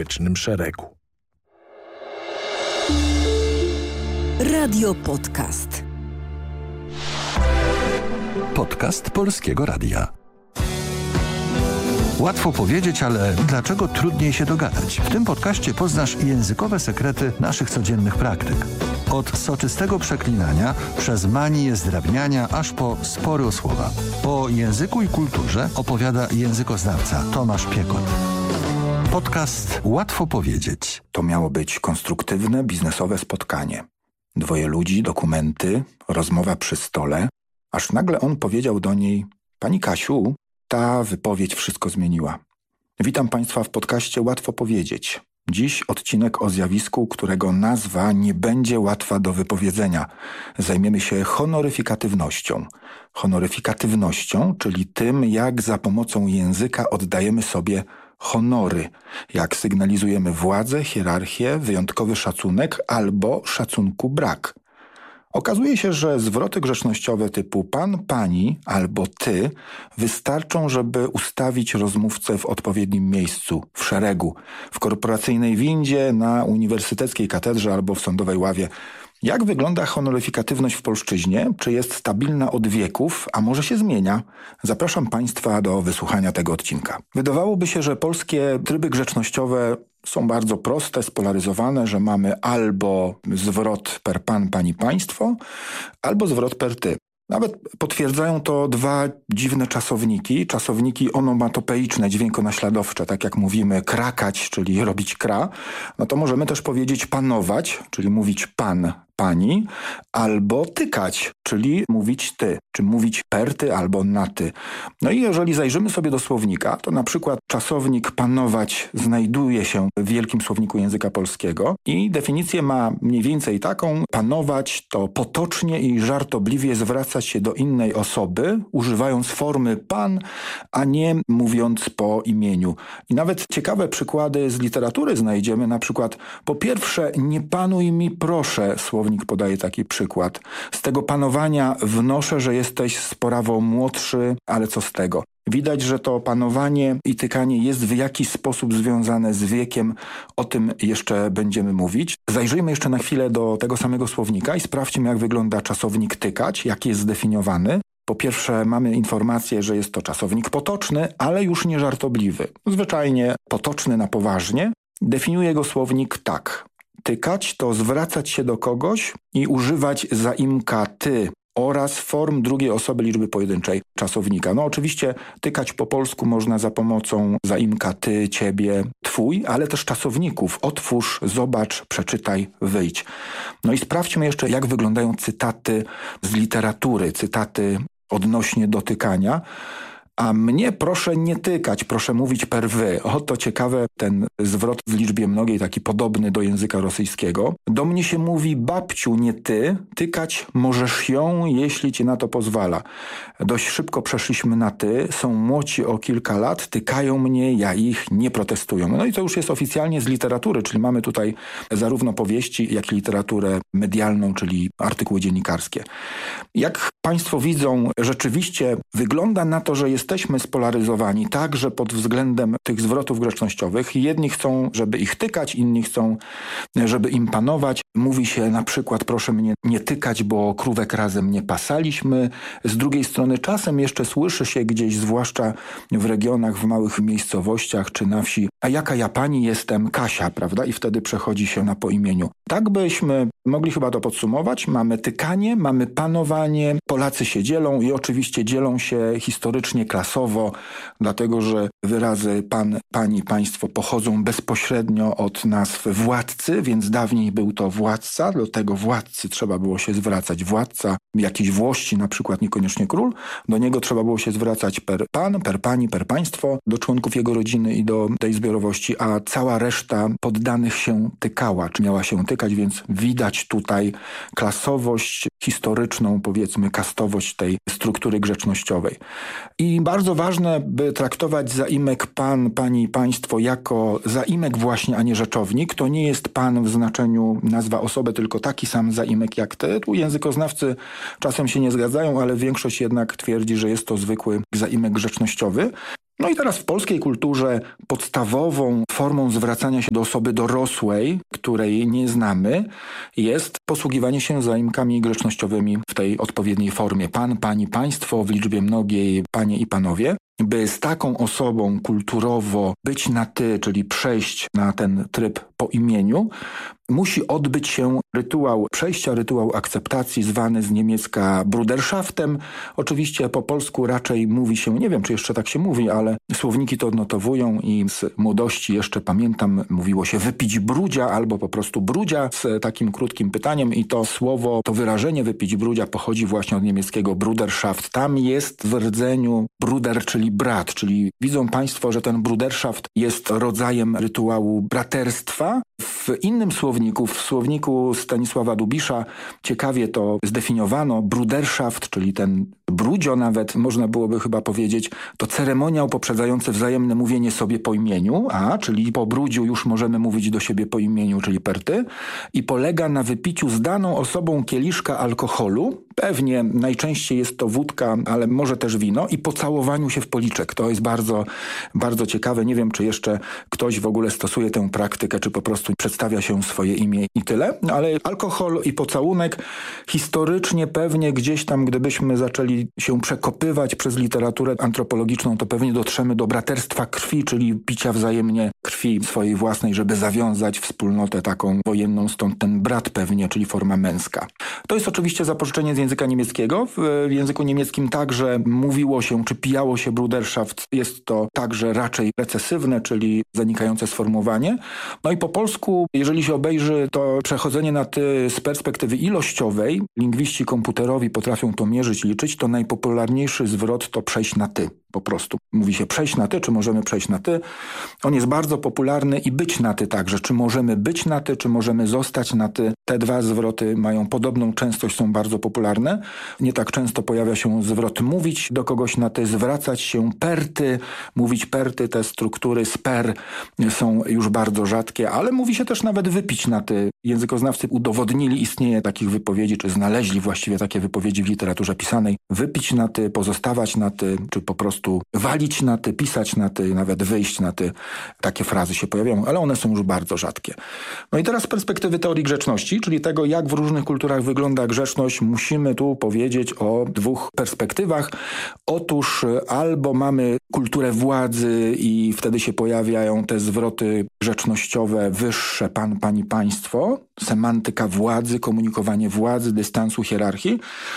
społecznym szeregu. Radio Podcast. Podcast Polskiego Radia. Łatwo powiedzieć, ale dlaczego trudniej się dogadać? W tym podcaście poznasz językowe sekrety naszych codziennych praktyk. Od soczystego przeklinania, przez manię zdrabniania, aż po spory o słowa. O języku i kulturze opowiada językoznawca Tomasz Piekot. Podcast Łatwo powiedzieć. To miało być konstruktywne, biznesowe spotkanie. Dwoje ludzi, dokumenty, rozmowa przy stole, aż nagle on powiedział do niej: Pani Kasiu, ta wypowiedź wszystko zmieniła. Witam Państwa w podcaście Łatwo powiedzieć. Dziś odcinek o zjawisku, którego nazwa nie będzie łatwa do wypowiedzenia. Zajmiemy się honoryfikatywnością. Honoryfikatywnością, czyli tym, jak za pomocą języka oddajemy sobie honory, jak sygnalizujemy władzę, hierarchię, wyjątkowy szacunek albo szacunku brak. Okazuje się, że zwroty grzecznościowe typu pan, pani albo ty wystarczą, żeby ustawić rozmówcę w odpowiednim miejscu, w szeregu, w korporacyjnej windzie, na uniwersyteckiej katedrze albo w sądowej ławie. Jak wygląda honoryfikatywność w polszczyźnie? Czy jest stabilna od wieków, a może się zmienia? Zapraszam Państwa do wysłuchania tego odcinka. Wydawałoby się, że polskie tryby grzecznościowe są bardzo proste, spolaryzowane, że mamy albo zwrot per pan, pani, państwo, albo zwrot per ty. Nawet potwierdzają to dwa dziwne czasowniki onomatopeiczne, dźwiękonaśladowcze, tak jak mówimy krakać, czyli robić kra, no to możemy też powiedzieć panować, czyli mówić pan, pani, albo tykać, czyli mówić ty, czy mówić per ty albo na ty. No i jeżeli zajrzymy sobie do słownika, to na przykład czasownik panować znajduje się w Wielkim Słowniku Języka Polskiego i definicję ma mniej więcej taką: panować to potocznie i żartobliwie zwracać się do innej osoby, używając formy pan, a nie mówiąc po imieniu. I nawet ciekawe przykłady z literatury znajdziemy, na przykład: po pierwsze, nie panuj mi proszę, słownik podaje taki przykład. Z tego panowania wnoszę, że jesteś sporawo młodszy, ale co z tego? Widać, że to panowanie i tykanie jest w jakiś sposób związane z wiekiem. O tym jeszcze będziemy mówić. Zajrzyjmy jeszcze na chwilę do tego samego słownika i sprawdźmy, jak wygląda czasownik tykać, jak jest zdefiniowany. Po pierwsze, mamy informację, że jest to czasownik potoczny, ale już nie żartobliwy. Zwyczajnie potoczny na poważnie. Definiuje go słownik tak. Tykać to zwracać się do kogoś i używać zaimka ty oraz form drugiej osoby liczby pojedynczej czasownika. No oczywiście tykać po polsku można za pomocą zaimka ty, ciebie, twój, ale też czasowników. Otwórz, zobacz, przeczytaj, wyjdź. No i sprawdźmy jeszcze, jak wyglądają cytaty z literatury, cytaty odnośnie dotykania. A mnie proszę nie tykać, proszę mówić per wy. Oto ciekawe, ten zwrot w liczbie mnogiej, taki podobny do języka rosyjskiego. Do mnie się mówi babciu, nie ty. Tykać możesz ją, jeśli ci na to pozwala. Dość szybko przeszliśmy na ty. Są młodsi o kilka lat, tykają mnie, ja ich, nie protestują. No i to już jest oficjalnie z literatury, czyli mamy tutaj zarówno powieści, jak i literaturę medialną, czyli artykuły dziennikarskie. Jak Państwo widzą, rzeczywiście wygląda na to, że jesteśmy spolaryzowani także pod względem tych zwrotów grzecznościowych. Jedni chcą, żeby ich tykać, inni chcą, żeby im panować. Mówi się na przykład: proszę mnie nie tykać, bo krówek razem nie pasaliśmy. Z drugiej strony czasem jeszcze słyszy się gdzieś, zwłaszcza w regionach, w małych miejscowościach czy na wsi: a jaka ja pani jestem, Kasia, prawda? I wtedy przechodzi się na po imieniu. Tak byśmy mogli chyba to podsumować. Mamy tykanie, mamy panowanie. Polacy się dzielą i oczywiście dzielą się historycznie, klasowo, dlatego że wyrazy pan, pani, państwo pochodzą bezpośrednio od nazw władcy, więc dawniej był to władca, do tego władcy trzeba było się zwracać władca, jakiejś włości, na przykład niekoniecznie król, do niego trzeba było się zwracać per pan, per pani, per państwo, do członków jego rodziny i do tej zbiorowości, a cała reszta poddanych się tykała, czy miała się tykać, więc widać tutaj klasowość historyczną, powiedzmy kastowość tej struktury grzecznościowej. I bardzo ważne, by traktować zaimek pan, pani, państwo jako zaimek właśnie, a nie rzeczownik. To nie jest pan w znaczeniu nazwa osoby, tylko taki sam zaimek jak ty. Tu językoznawcy czasem się nie zgadzają, ale większość jednak twierdzi, że jest to zwykły zaimek grzecznościowy. No i teraz w polskiej kulturze podstawową formą zwracania się do osoby dorosłej, której nie znamy, jest posługiwanie się zaimkami grzecznościowymi w tej odpowiedniej formie. Pan, pani, państwo, w liczbie mnogiej, panie i panowie. By z taką osobą kulturowo być na ty, czyli przejść na ten tryb po imieniu, musi odbyć się rytuał przejścia, rytuał akceptacji, zwany z niemiecka Bruderschaftem. Oczywiście po polsku raczej mówi się, nie wiem czy jeszcze tak się mówi, ale słowniki to odnotowują i z młodości jeszcze pamiętam, mówiło się wypić brudzia albo po prostu brudzia z takim krótkim pytaniem i to słowo, to wyrażenie wypić brudzia pochodzi właśnie od niemieckiego Bruderschaft. Tam jest w rdzeniu bruder, czyli brat, czyli widzą państwo, że ten Bruderschaft jest rodzajem rytuału braterstwa. W innym słowniku, w słowniku Stanisława Dubisza ciekawie to zdefiniowano. Bruderschaft, czyli ten brudzio nawet, można byłoby chyba powiedzieć, to ceremoniał poprzedzający wzajemne mówienie sobie po imieniu, czyli po brudziu już możemy mówić do siebie po imieniu, czyli per ty, i polega na wypiciu z daną osobą kieliszka alkoholu, pewnie najczęściej jest to wódka, ale może też wino, i pocałowaniu się w policzek. To jest bardzo, bardzo ciekawe. Nie wiem, czy jeszcze ktoś w ogóle stosuje tę praktykę, czy po prostu przedstawia się swoje imię i tyle. Ale alkohol i pocałunek historycznie pewnie gdzieś tam, gdybyśmy zaczęli się przekopywać przez literaturę antropologiczną, to pewnie dotrzemy do braterstwa krwi, czyli picia wzajemnie krwi swojej własnej, żeby zawiązać wspólnotę taką wojenną, stąd ten brat pewnie, czyli forma męska. To jest oczywiście zapożyczenie z języka niemieckiego. W języku niemieckim także mówiło się, czy pijało się Bruderschaft. Jest to także raczej recesywne, czyli zanikające sformułowanie. No i po polsku, jeżeli się obejrzy to przechodzenie na ty z perspektywy ilościowej, lingwiści komputerowi potrafią to mierzyć, liczyć, to najpopularniejszy zwrot to przejść na ty. Po prostu. Mówi się przejść na ty, czy możemy przejść na ty. On jest bardzo popularny i być na ty także. Czy możemy być na ty, czy możemy zostać na ty. Te dwa zwroty mają podobną częstość, są bardzo popularne. Nie tak często pojawia się zwrot mówić do kogoś na ty, zwracać się per ty, mówić per ty. Te struktury z per są już bardzo rzadkie, ale mówi się też nawet wypić na ty. Językoznawcy udowodnili istnienie takich wypowiedzi, czy znaleźli właściwie takie wypowiedzi w literaturze pisanej. Wypić na ty, pozostawać na ty, czy po prostu walić na ty, pisać na ty, nawet wyjść na ty. Takie frazy się pojawiają, ale one są już bardzo rzadkie. No i teraz z perspektywy teorii grzeczności, czyli tego, jak w różnych kulturach wygląda grzeczność, musimy tu powiedzieć o dwóch perspektywach. Otóż albo mamy kulturę władzy i wtedy się pojawiają te zwroty grzecznościowe wyższe, pan, pani, państwo, semantyka władzy, komunikowanie władzy, dystansu, hierarchii,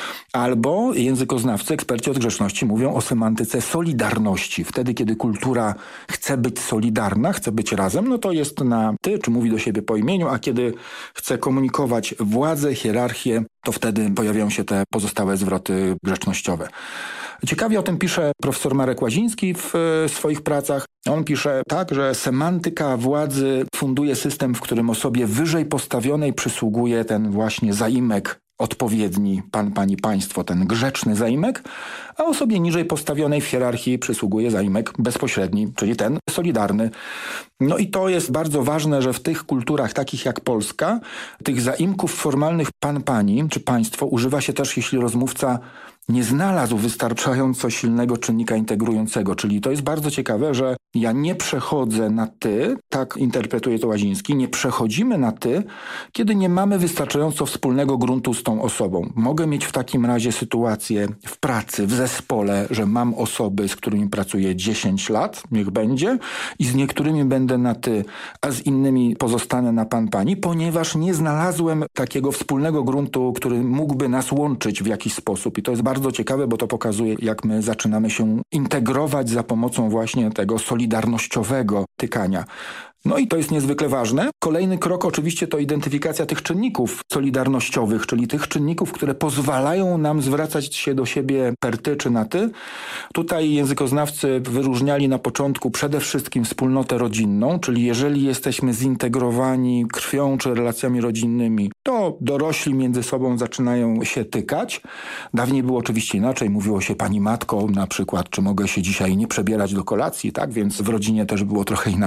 albo językoznawcy, eksperci od grzeczności mówią o semantyce solidarności. Wtedy, kiedy kultura chce być solidarna, chce być razem, no to jest na ty, czy mówi do siebie po imieniu, a kiedy chce komunikować władzę, hierarchię, to wtedy pojawiają się te pozostałe zwroty grzecznościowe. Ciekawie o tym pisze profesor Marek Łaziński w swoich pracach. On pisze tak, że semantyka władzy funduje system, w którym osobie wyżej postawionej przysługuje ten właśnie zaimek odpowiedni, pan, pani, państwo, ten grzeczny zaimek, a osobie niżej postawionej w hierarchii przysługuje zaimek bezpośredni, czyli ten solidarny. No i to jest bardzo ważne, że w tych kulturach takich jak Polska, tych zaimków formalnych pan, pani czy państwo używa się też, jeśli rozmówca nie znalazł wystarczająco silnego czynnika integrującego. Czyli to jest bardzo ciekawe, że ja nie przechodzę na ty, tak interpretuje to Łaziński, nie przechodzimy na ty, kiedy nie mamy wystarczająco wspólnego gruntu z tą osobą. Mogę mieć w takim razie sytuację w pracy, w zespole, że mam osoby, z którymi pracuję 10 lat, niech będzie, i z niektórymi będę na ty, a z innymi pozostanę na pan, pani, ponieważ nie znalazłem takiego wspólnego gruntu, który mógłby nas łączyć w jakiś sposób. I to jest bardzo ciekawe, bo to pokazuje, jak my zaczynamy się integrować za pomocą właśnie tego solidarnościowego tykania. No i to jest niezwykle ważne. Kolejny krok oczywiście to identyfikacja tych czynników solidarnościowych, czyli tych czynników, które pozwalają nam zwracać się do siebie per ty czy na ty. Tutaj językoznawcy wyróżniali na początku przede wszystkim wspólnotę rodzinną, czyli jeżeli jesteśmy zintegrowani krwią czy relacjami rodzinnymi, to dorośli między sobą zaczynają się tykać. Dawniej było oczywiście inaczej, mówiło się pani matko na przykład, czy mogę się dzisiaj nie przebierać do kolacji, tak? Więc w rodzinie też było trochę inaczej.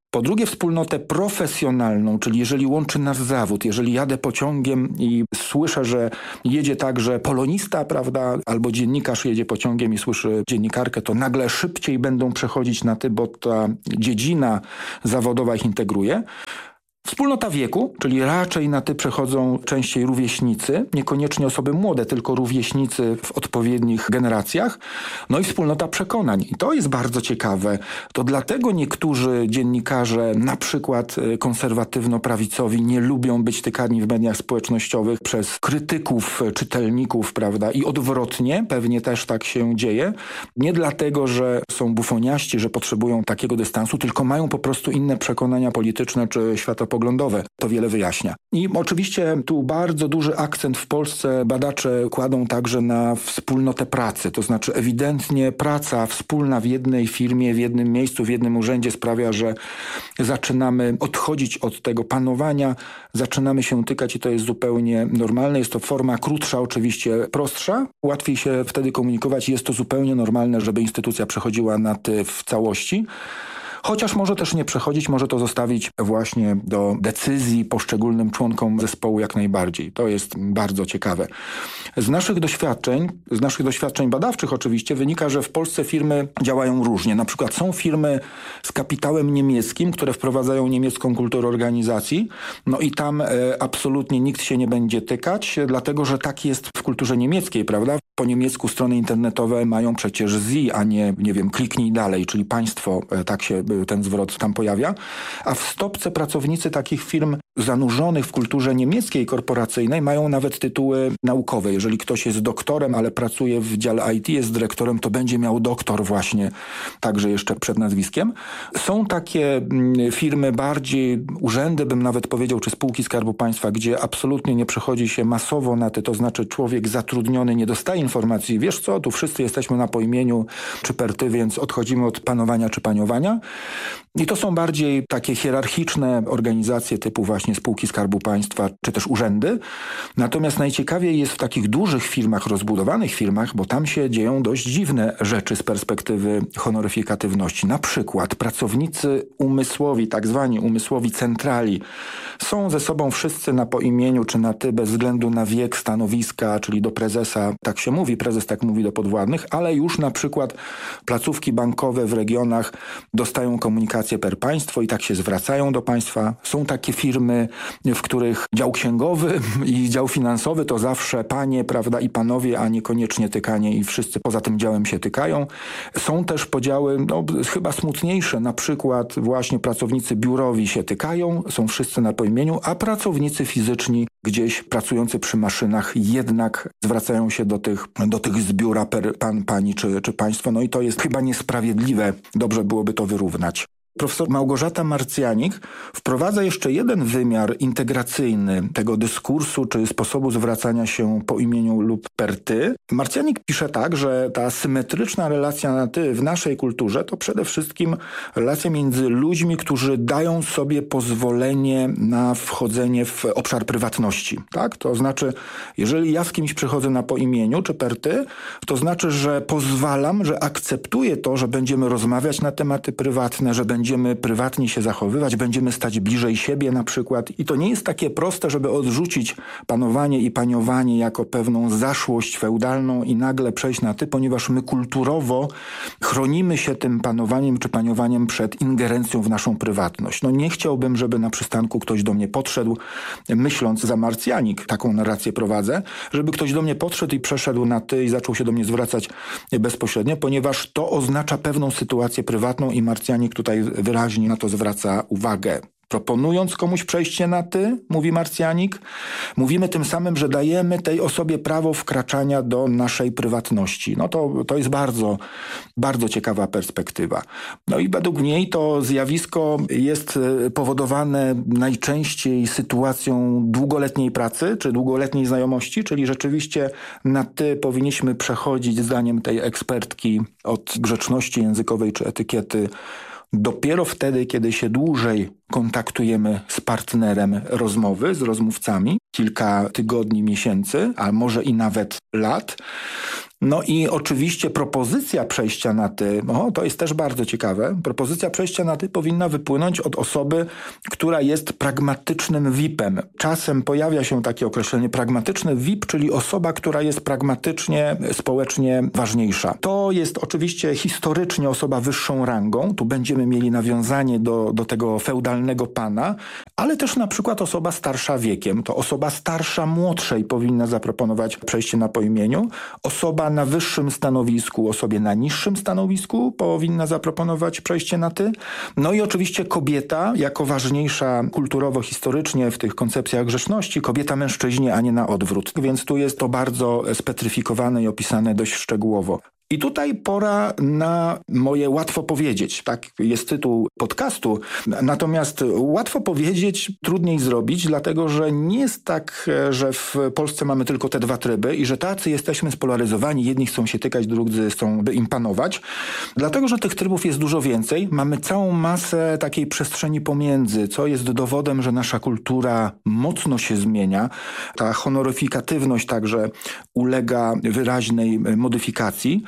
Po drugie wspólnotę profesjonalną, czyli jeżeli łączy nas zawód, jeżeli jadę pociągiem i słyszę, że jedzie także polonista, prawda, albo dziennikarz jedzie pociągiem i słyszy dziennikarkę, to nagle szybciej będą przechodzić na ty, bo ta dziedzina zawodowa ich integruje. Wspólnota wieku, czyli raczej na ty przechodzą częściej rówieśnicy, niekoniecznie osoby młode, tylko rówieśnicy w odpowiednich generacjach. No i wspólnota przekonań. I to jest bardzo ciekawe. To dlatego niektórzy dziennikarze, na przykład konserwatywno-prawicowi, nie lubią być tykani w mediach społecznościowych przez krytyków, czytelników, prawda? I odwrotnie, pewnie też tak się dzieje. Nie dlatego, że są bufoniaści, że potrzebują takiego dystansu, tylko mają po prostu inne przekonania polityczne czy światopoglądowe. To wiele wyjaśnia. I oczywiście tu bardzo duży akcent w Polsce badacze kładą także na wspólnotę pracy. To znaczy ewidentnie praca wspólna w jednej firmie, w jednym miejscu, w jednym urzędzie sprawia, że zaczynamy odchodzić od tego panowania, zaczynamy się tykać i to jest zupełnie normalne. Jest to forma krótsza, oczywiście prostsza. Łatwiej się wtedy komunikować i jest to zupełnie normalne, żeby instytucja przechodziła na ty w całości. Chociaż może też nie przechodzić, może to zostawić właśnie do decyzji poszczególnym członkom zespołu jak najbardziej. To jest bardzo ciekawe. Z naszych doświadczeń badawczych oczywiście wynika, że w Polsce firmy działają różnie. Na przykład są firmy z kapitałem niemieckim, które wprowadzają niemiecką kulturę organizacji. No i tam absolutnie nikt się nie będzie tykać, dlatego że tak jest w kulturze niemieckiej, prawda? Po niemiecku strony internetowe mają przecież Sie, a nie wiem, kliknij dalej, czyli państwo, tak się ten zwrot tam pojawia. A w stopce pracownicy takich firm zanurzonych w kulturze niemieckiej korporacyjnej mają nawet tytuły naukowe. Jeżeli ktoś jest doktorem, ale pracuje w dziale IT, jest dyrektorem, to będzie miał doktor właśnie także jeszcze przed nazwiskiem. Są takie firmy bardziej, urzędy bym nawet powiedział, czy spółki Skarbu Państwa, gdzie absolutnie nie przechodzi się masowo na to znaczy człowiek zatrudniony nie dostaje informacji, wiesz co, tu wszyscy jesteśmy na po imieniu czy per ty, więc odchodzimy od panowania czy paniowania. I to są bardziej takie hierarchiczne organizacje typu właśnie spółki Skarbu Państwa, czy też urzędy. Natomiast najciekawiej jest w takich dużych firmach, rozbudowanych firmach, bo tam się dzieją dość dziwne rzeczy z perspektywy honoryfikatywności. Na przykład pracownicy umysłowi, tak zwani umysłowi centrali, są ze sobą wszyscy na po imieniu czy na ty bez względu na wiek, stanowiska, czyli do prezesa, tak się mówi, prezes tak mówi do podwładnych, ale już na przykład placówki bankowe w regionach dostają komunikację per państwo i tak się zwracają do państwa. Są takie firmy, w których dział księgowy i dział finansowy to zawsze panie, prawda, i panowie, a niekoniecznie tykanie i wszyscy poza tym działem się tykają. Są też podziały, chyba smutniejsze, na przykład właśnie pracownicy biurowi się tykają, są wszyscy na po imieniu, a pracownicy fizyczni gdzieś pracujący przy maszynach jednak zwracają się do tych z biura per pan, pani czy państwo. No i to jest chyba niesprawiedliwe. Dobrze byłoby to wyrównać. Profesor Małgorzata Marcjanik wprowadza jeszcze jeden wymiar integracyjny tego dyskursu czy sposobu zwracania się po imieniu lub per ty. Marcjanik pisze tak, że ta symetryczna relacja na ty w naszej kulturze to przede wszystkim relacja między ludźmi, którzy dają sobie pozwolenie na wchodzenie w obszar prywatności. Tak? To znaczy, jeżeli ja z kimś przychodzę na po imieniu czy per ty, to znaczy, że pozwalam, że akceptuję to, że będziemy rozmawiać na tematy prywatne, że będziemy prywatnie się zachowywać, będziemy stać bliżej siebie na przykład. I to nie jest takie proste, żeby odrzucić panowanie i paniowanie jako pewną zaszłość feudalną i nagle przejść na ty, ponieważ my kulturowo chronimy się tym panowaniem czy paniowaniem przed ingerencją w naszą prywatność. No nie chciałbym, żeby na przystanku ktoś do mnie podszedł, myśląc za Marcjanik, taką narrację prowadzę, żeby ktoś do mnie podszedł i przeszedł na ty i zaczął się do mnie zwracać bezpośrednio, ponieważ to oznacza pewną sytuację prywatną i Marcjanik tutaj wyraźnie na to zwraca uwagę. Proponując komuś przejście na ty, mówi Marcjanik, mówimy tym samym, że dajemy tej osobie prawo wkraczania do naszej prywatności. No to jest bardzo, bardzo ciekawa perspektywa. No i według niej to zjawisko jest powodowane najczęściej sytuacją długoletniej pracy, czy długoletniej znajomości, czyli rzeczywiście na ty powinniśmy przechodzić, zdaniem tej ekspertki, od grzeczności językowej czy etykiety dopiero wtedy, kiedy się dłużej kontaktujemy z partnerem rozmowy, z rozmówcami, kilka tygodni, miesięcy, a może i nawet lat. No i oczywiście propozycja przejścia na ty, to jest też bardzo ciekawe, propozycja przejścia na ty powinna wypłynąć od osoby, która jest pragmatycznym VIP-em. Czasem pojawia się takie określenie pragmatyczny VIP, czyli osoba, która jest pragmatycznie, społecznie ważniejsza. To jest oczywiście historycznie osoba wyższą rangą, tu będziemy mieli nawiązanie do tego feudalnego pana, ale też na przykład osoba starsza wiekiem. To osoba starsza młodszej powinna zaproponować przejście na po imieniu. Osoba na wyższym stanowisku, osobie na niższym stanowisku powinna zaproponować przejście na ty. No i oczywiście kobieta jako ważniejsza kulturowo-historycznie w tych koncepcjach grzeczności, kobieta mężczyźnie, a nie na odwrót. Więc tu jest to bardzo spetryfikowane i opisane dość szczegółowo. I tutaj pora na moje łatwo powiedzieć. Tak jest tytuł podcastu. Natomiast łatwo powiedzieć, trudniej zrobić, dlatego że nie jest tak, że w Polsce mamy tylko te dwa tryby i że tacy jesteśmy spolaryzowani. Jedni chcą się tykać, drudzy chcą by im panować. Dlatego, że tych trybów jest dużo więcej. Mamy całą masę takiej przestrzeni pomiędzy, co jest dowodem, że nasza kultura mocno się zmienia. Ta honoryfikatywność także ulega wyraźnej modyfikacji.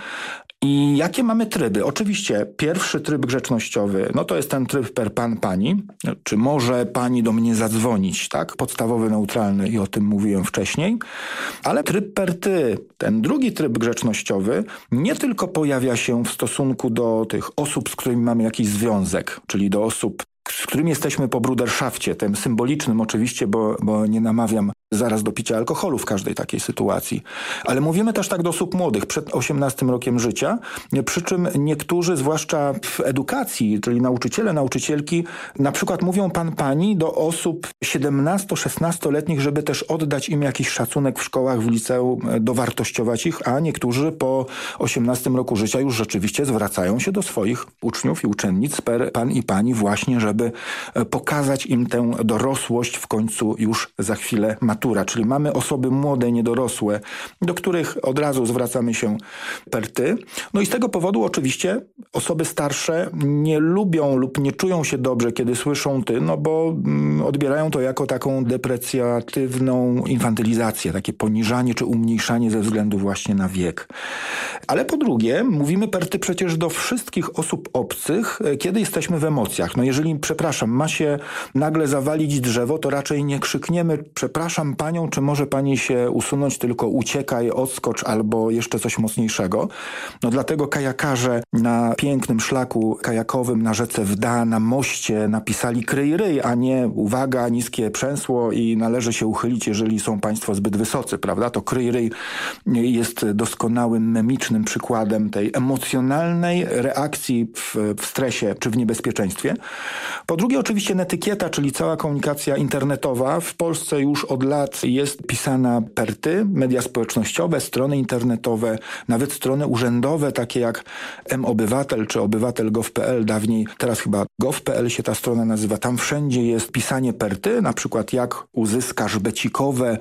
I jakie mamy tryby? Oczywiście pierwszy tryb grzecznościowy, to jest ten tryb per pan, pani. Czy może pani do mnie zadzwonić, tak? Podstawowy, neutralny i o tym mówiłem wcześniej. Ale tryb per ty, ten drugi tryb grzecznościowy, nie tylko pojawia się w stosunku do tych osób, z którymi mamy jakiś związek, czyli do osób, z którymi jesteśmy po bruderszafcie, tym symbolicznym oczywiście, bo nie namawiam zaraz do picia alkoholu w każdej takiej sytuacji. Ale mówimy też tak do osób młodych, przed 18 rokiem życia, przy czym niektórzy, zwłaszcza w edukacji, czyli nauczyciele, nauczycielki, na przykład mówią pan, pani do osób 17-16-letnich, żeby też oddać im jakiś szacunek w szkołach, w liceum, dowartościować ich, a niektórzy po 18 roku życia już rzeczywiście zwracają się do swoich uczniów i uczennic per pan i pani właśnie, żeby pokazać im tę dorosłość w końcu już za chwilę matura, czyli mamy osoby młode, niedorosłe, do których od razu zwracamy się per ty. No i z tego powodu oczywiście osoby starsze nie lubią lub nie czują się dobrze, kiedy słyszą ty, bo odbierają to jako taką deprecjatywną infantylizację, takie poniżanie czy umniejszanie ze względu właśnie na wiek. Ale po drugie, mówimy per ty przecież do wszystkich osób obcych, kiedy jesteśmy w emocjach. Jeżeli, przepraszam, ma się nagle zawalić drzewo, to raczej nie krzykniemy, przepraszam panią, czy może pani się usunąć, tylko uciekaj, odskocz albo jeszcze coś mocniejszego. Dlatego kajakarze na pięknym szlaku kajakowym na rzece Wda, na moście napisali kryj ryj, a nie uwaga, niskie przęsło i należy się uchylić, jeżeli są państwo zbyt wysocy, prawda? To kryj ryj jest doskonałym memicznym przykładem tej emocjonalnej reakcji w stresie czy w niebezpieczeństwie. Po drugie oczywiście netykieta, czyli cała komunikacja internetowa. W Polsce już od lat jest pisana per ty, media społecznościowe, strony internetowe, nawet strony urzędowe, takie jak M-Obywatel czy obywatel.gov.pl, dawniej, teraz chyba gov.pl się ta strona nazywa. Tam wszędzie jest pisanie per ty, na przykład jak uzyskasz becikowe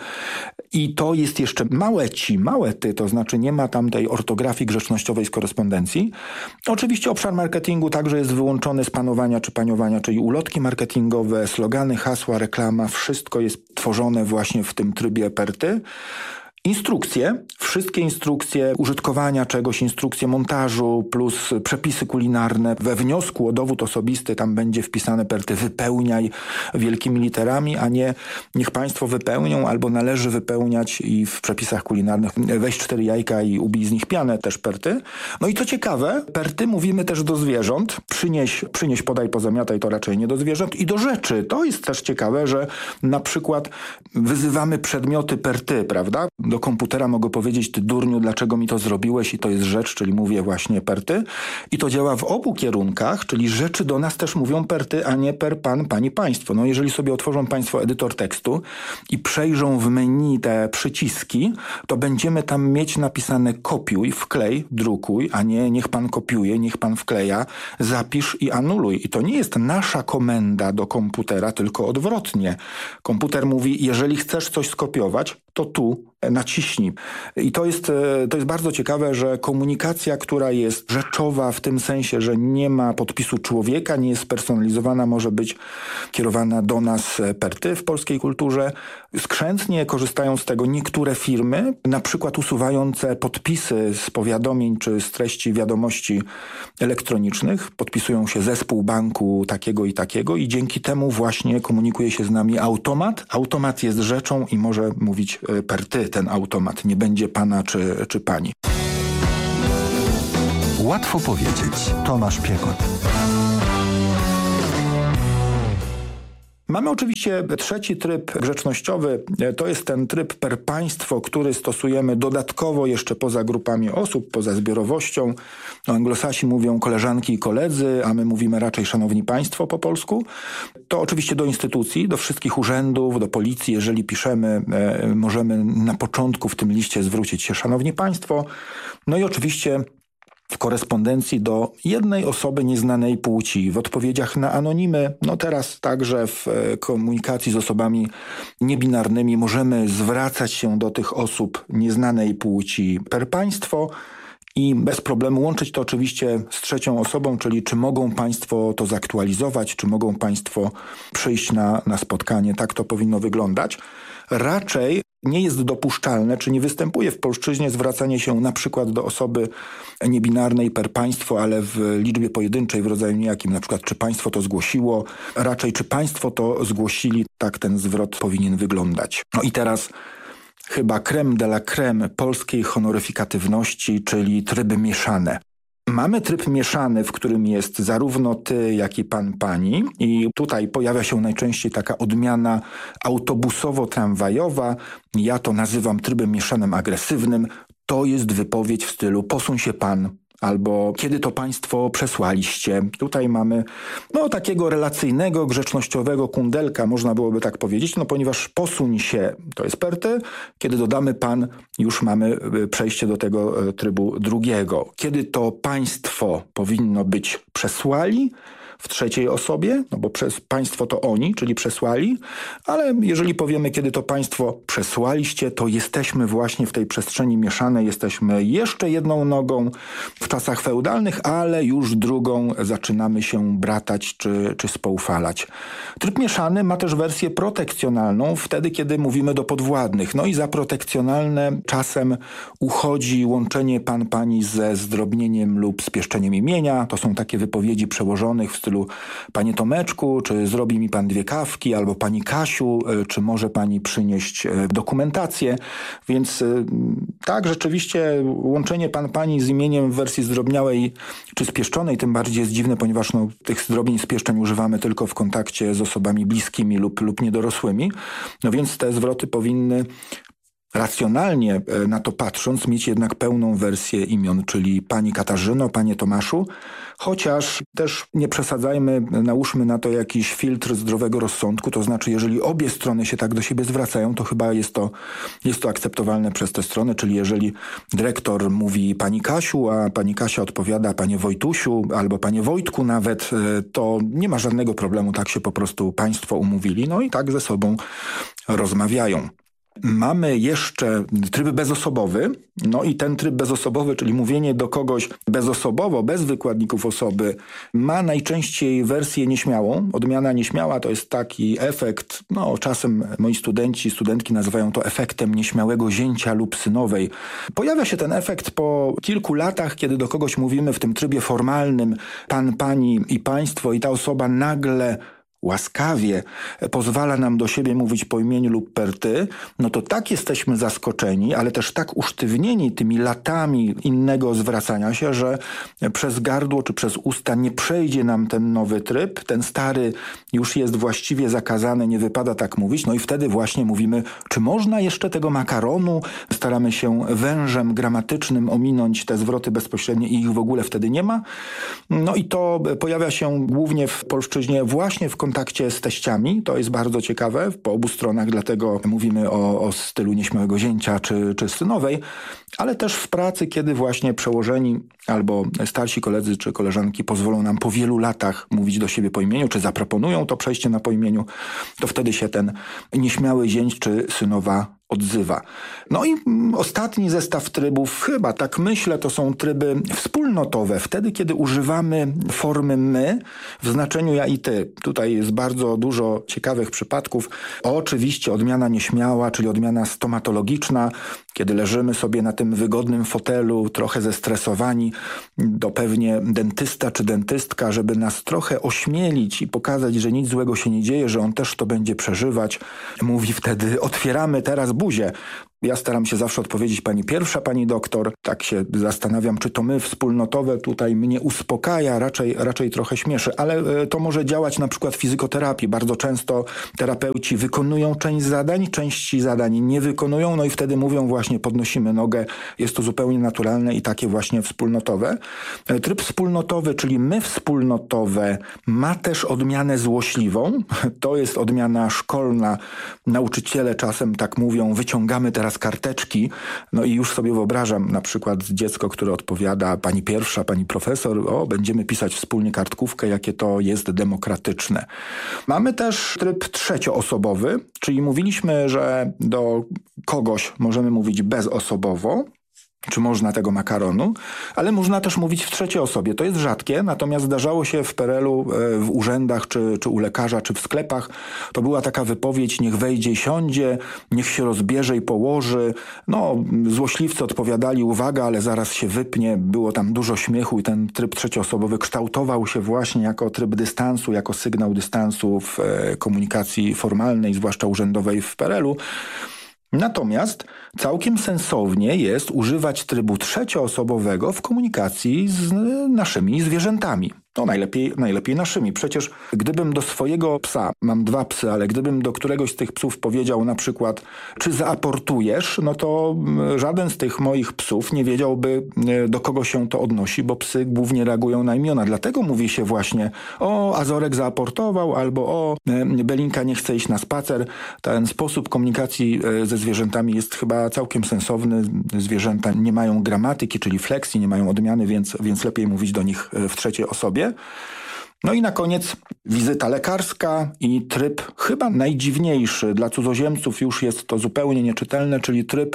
i to jest jeszcze małe ty, to znaczy nie ma tam tej ortografii grzecznościowej z korespondencji. Oczywiście obszar marketingu także jest wyłączony z panowania czy paniowania, czyli ulotki marketingowe, slogany, hasła, reklama, wszystko jest tworzone właśnie w tym trybie per ty. Instrukcje, wszystkie instrukcje użytkowania czegoś, instrukcje montażu plus przepisy kulinarne. We wniosku o dowód osobisty tam będzie wpisane per ty, wypełniaj wielkimi literami, a nie niech państwo wypełnią albo należy wypełniać i w przepisach kulinarnych weź 4 jajka i ubij z nich pianę, też per ty. I co ciekawe, per ty mówimy też do zwierząt. Przynieś, podaj, pozamiataj, to raczej nie do zwierząt. I do rzeczy. To jest też ciekawe, że na przykład wyzywamy przedmioty per ty, prawda? Do komputera mogę powiedzieć, ty durniu, dlaczego mi to zrobiłeś i to jest rzecz, czyli mówię właśnie per ty. I to działa w obu kierunkach, czyli rzeczy do nas też mówią per ty, a nie per pan, pani, państwo. Jeżeli sobie otworzą państwo edytor tekstu i przejrzą w menu te przyciski, to będziemy tam mieć napisane kopiuj, wklej, drukuj, a nie niech pan kopiuje, niech pan wkleja, zapisz i anuluj. I to nie jest nasza komenda do komputera, tylko odwrotnie. Komputer mówi, jeżeli chcesz coś skopiować, to tu naciśnij. I to jest bardzo ciekawe, że komunikacja, która jest rzeczowa w tym sensie, że nie ma podpisu człowieka, nie jest spersonalizowana, może być kierowana do nas per ty w polskiej kulturze. Skrzętnie korzystają z tego niektóre firmy, na przykład usuwające podpisy z powiadomień czy z treści wiadomości elektronicznych. Podpisują się zespół banku takiego i dzięki temu właśnie komunikuje się z nami automat. Automat jest rzeczą i może mówić per ty ten automat. Nie będzie pana czy pani. Łatwo powiedzieć. Tomasz Piekot. Mamy oczywiście trzeci tryb grzecznościowy. To jest ten tryb per państwo, który stosujemy dodatkowo jeszcze poza grupami osób, poza zbiorowością. Anglosasi mówią koleżanki i koledzy, a my mówimy raczej szanowni państwo po polsku. To oczywiście do instytucji, do wszystkich urzędów, do policji. Jeżeli piszemy, możemy na początku w tym liście zwrócić się szanowni państwo. No i oczywiście w korespondencji do jednej osoby nieznanej płci, w odpowiedziach na anonimy, no teraz także w komunikacji z osobami niebinarnymi możemy zwracać się do tych osób nieznanej płci per państwo i bez problemu łączyć to oczywiście z trzecią osobą, czyli czy mogą państwo to zaktualizować, czy mogą państwo przyjść na spotkanie. Tak to powinno wyglądać. Raczej nie jest dopuszczalne, czy nie występuje w polszczyźnie zwracanie się na przykład do osoby niebinarnej per państwo, ale w liczbie pojedynczej w rodzaju niejakim, na przykład czy państwo to zgłosiło, raczej czy państwo to zgłosili, tak ten zwrot powinien wyglądać. No i teraz chyba crème de la crème polskiej honoryfikatywności, czyli tryby mieszane. Mamy tryb mieszany, w którym jest zarówno ty, jak i pan, pani i tutaj pojawia się najczęściej taka odmiana autobusowo-tramwajowa. Ja to nazywam trybem mieszanym agresywnym. To jest wypowiedź w stylu posuń się pan albo kiedy to państwo przesłaliście. Tutaj mamy takiego relacyjnego, grzecznościowego kundelka, można byłoby tak powiedzieć, ponieważ posuń się to jest per ty, kiedy dodamy pan, już mamy przejście do tego trybu drugiego. Kiedy to państwo powinno być przesłali, w trzeciej osobie, bo przez państwo to oni, czyli przesłali, ale jeżeli powiemy, kiedy to państwo przesłaliście, to jesteśmy właśnie w tej przestrzeni mieszanej, jesteśmy jeszcze jedną nogą w czasach feudalnych, ale już drugą zaczynamy się bratać czy spoufalać. Tryb mieszany ma też wersję protekcjonalną, wtedy kiedy mówimy do podwładnych. No i za protekcjonalne czasem uchodzi łączenie pan, pani ze zdrobnieniem lub spieszczeniem imienia. To są takie wypowiedzi przełożonych w stylu panie Tomeczku, czy zrobi mi pan 2 kawki, albo pani Kasiu, czy może pani przynieść dokumentację. Więc tak, rzeczywiście łączenie pan, pani z imieniem w wersji zdrobniałej czy spieszczonej tym bardziej jest dziwne, ponieważ tych zdrobnień spieszczeń używamy tylko w kontakcie z osobami bliskimi lub niedorosłymi. No więc te zwroty powinny racjonalnie na to patrząc mieć jednak pełną wersję imion, czyli pani Katarzyno, panie Tomaszu, chociaż też nie przesadzajmy, nałóżmy na to jakiś filtr zdrowego rozsądku, to znaczy jeżeli obie strony się tak do siebie zwracają, to chyba jest to akceptowalne przez te strony, czyli jeżeli dyrektor mówi pani Kasiu, a pani Kasia odpowiada panie Wojtusiu albo panie Wojtku nawet, to nie ma żadnego problemu, tak się po prostu państwo umówili, no i tak ze sobą rozmawiają. Mamy jeszcze tryb bezosobowy, no i ten tryb bezosobowy, czyli mówienie do kogoś bezosobowo, bez wykładników osoby, ma najczęściej wersję nieśmiałą. Odmiana nieśmiała to jest taki efekt, czasem moi studentki nazywają to efektem nieśmiałego zięcia lub synowej. Pojawia się ten efekt po kilku latach, kiedy do kogoś mówimy w tym trybie formalnym pan, pani i państwo i ta osoba nagle łaskawie pozwala nam do siebie mówić po imieniu lub per ty, no to tak jesteśmy zaskoczeni, ale też tak usztywnieni tymi latami innego zwracania się, że przez gardło czy przez usta nie przejdzie nam ten nowy tryb, ten stary już jest właściwie zakazany, nie wypada tak mówić, no i wtedy właśnie mówimy, czy można jeszcze tego makaronu, staramy się wężem gramatycznym ominąć te zwroty bezpośrednie i ich w ogóle wtedy nie ma. No i to pojawia się głównie w polszczyźnie właśnie w kontakcie z teściami, to jest bardzo ciekawe po obu stronach, dlatego mówimy o stylu nieśmiałego zięcia czy synowej, ale też w pracy, kiedy właśnie przełożeni albo starsi koledzy czy koleżanki pozwolą nam po wielu latach mówić do siebie po imieniu, czy zaproponują to przejście na po imieniu, to wtedy się ten nieśmiały zięć czy synowa odzywa. No i ostatni zestaw trybów, chyba tak myślę, to są tryby wspólnotowe. Wtedy, kiedy używamy formy my w znaczeniu ja i ty. Tutaj jest bardzo dużo ciekawych przypadków. Oczywiście odmiana nieśmiała, czyli odmiana stomatologiczna, kiedy leżymy sobie na tym wygodnym fotelu, trochę zestresowani, to pewnie dentysta czy dentystka, żeby nas trochę ośmielić i pokazać, że nic złego się nie dzieje, że on też to będzie przeżywać, mówi wtedy: otwieramy teraz buzię. Ja staram się zawsze odpowiedzieć: pani pierwsza, pani doktor. Tak się zastanawiam, czy to my wspólnotowe tutaj mnie uspokaja, raczej trochę śmieszy, ale to może działać na przykład w fizykoterapii. Bardzo często terapeuci wykonują część zadań, części zadań nie wykonują, no i wtedy mówią właśnie: podnosimy nogę. Jest to zupełnie naturalne i takie właśnie wspólnotowe. Tryb wspólnotowy, czyli my wspólnotowe, ma też odmianę złośliwą. To jest odmiana szkolna. Nauczyciele czasem tak mówią: wyciągamy teraz karteczki. No i już sobie wyobrażam na przykład dziecko, które odpowiada: pani pierwsza, pani profesor, będziemy pisać wspólnie kartkówkę, jakie to jest demokratyczne. Mamy też tryb trzecioosobowy, czyli mówiliśmy, że do kogoś możemy mówić bezosobowo, czy można tego makaronu, ale można też mówić w trzeciej osobie. To jest rzadkie, natomiast zdarzało się w PRL-u w urzędach, czy u lekarza, czy w sklepach. To była taka wypowiedź: niech wejdzie i siądzie, niech się rozbierze i położy. No, złośliwcy odpowiadali: uwaga, ale zaraz się wypnie. Było tam dużo śmiechu i ten tryb trzecioosobowy kształtował się właśnie jako tryb dystansu, jako sygnał dystansu w komunikacji formalnej, zwłaszcza urzędowej w PRL-u. Natomiast całkiem sensownie jest używać trybu trzecioosobowego w komunikacji z naszymi zwierzętami. No najlepiej naszymi. Przecież gdybym do swojego psa, mam 2 psy, ale gdybym do któregoś z tych psów powiedział na przykład: czy zaaportujesz, no to żaden z tych moich psów nie wiedziałby, do kogo się to odnosi, bo psy głównie reagują na imiona. Dlatego mówi się właśnie: o, Azorek zaaportował, albo o, Belinka nie chce iść na spacer. Ten sposób komunikacji ze zwierzętami jest chyba całkiem sensowny. Zwierzęta nie mają gramatyki, czyli fleksji, nie mają odmiany, więc lepiej mówić do nich w trzeciej osobie. No i na koniec wizyta lekarska i tryb chyba najdziwniejszy. Dla cudzoziemców już jest to zupełnie nieczytelne, czyli tryb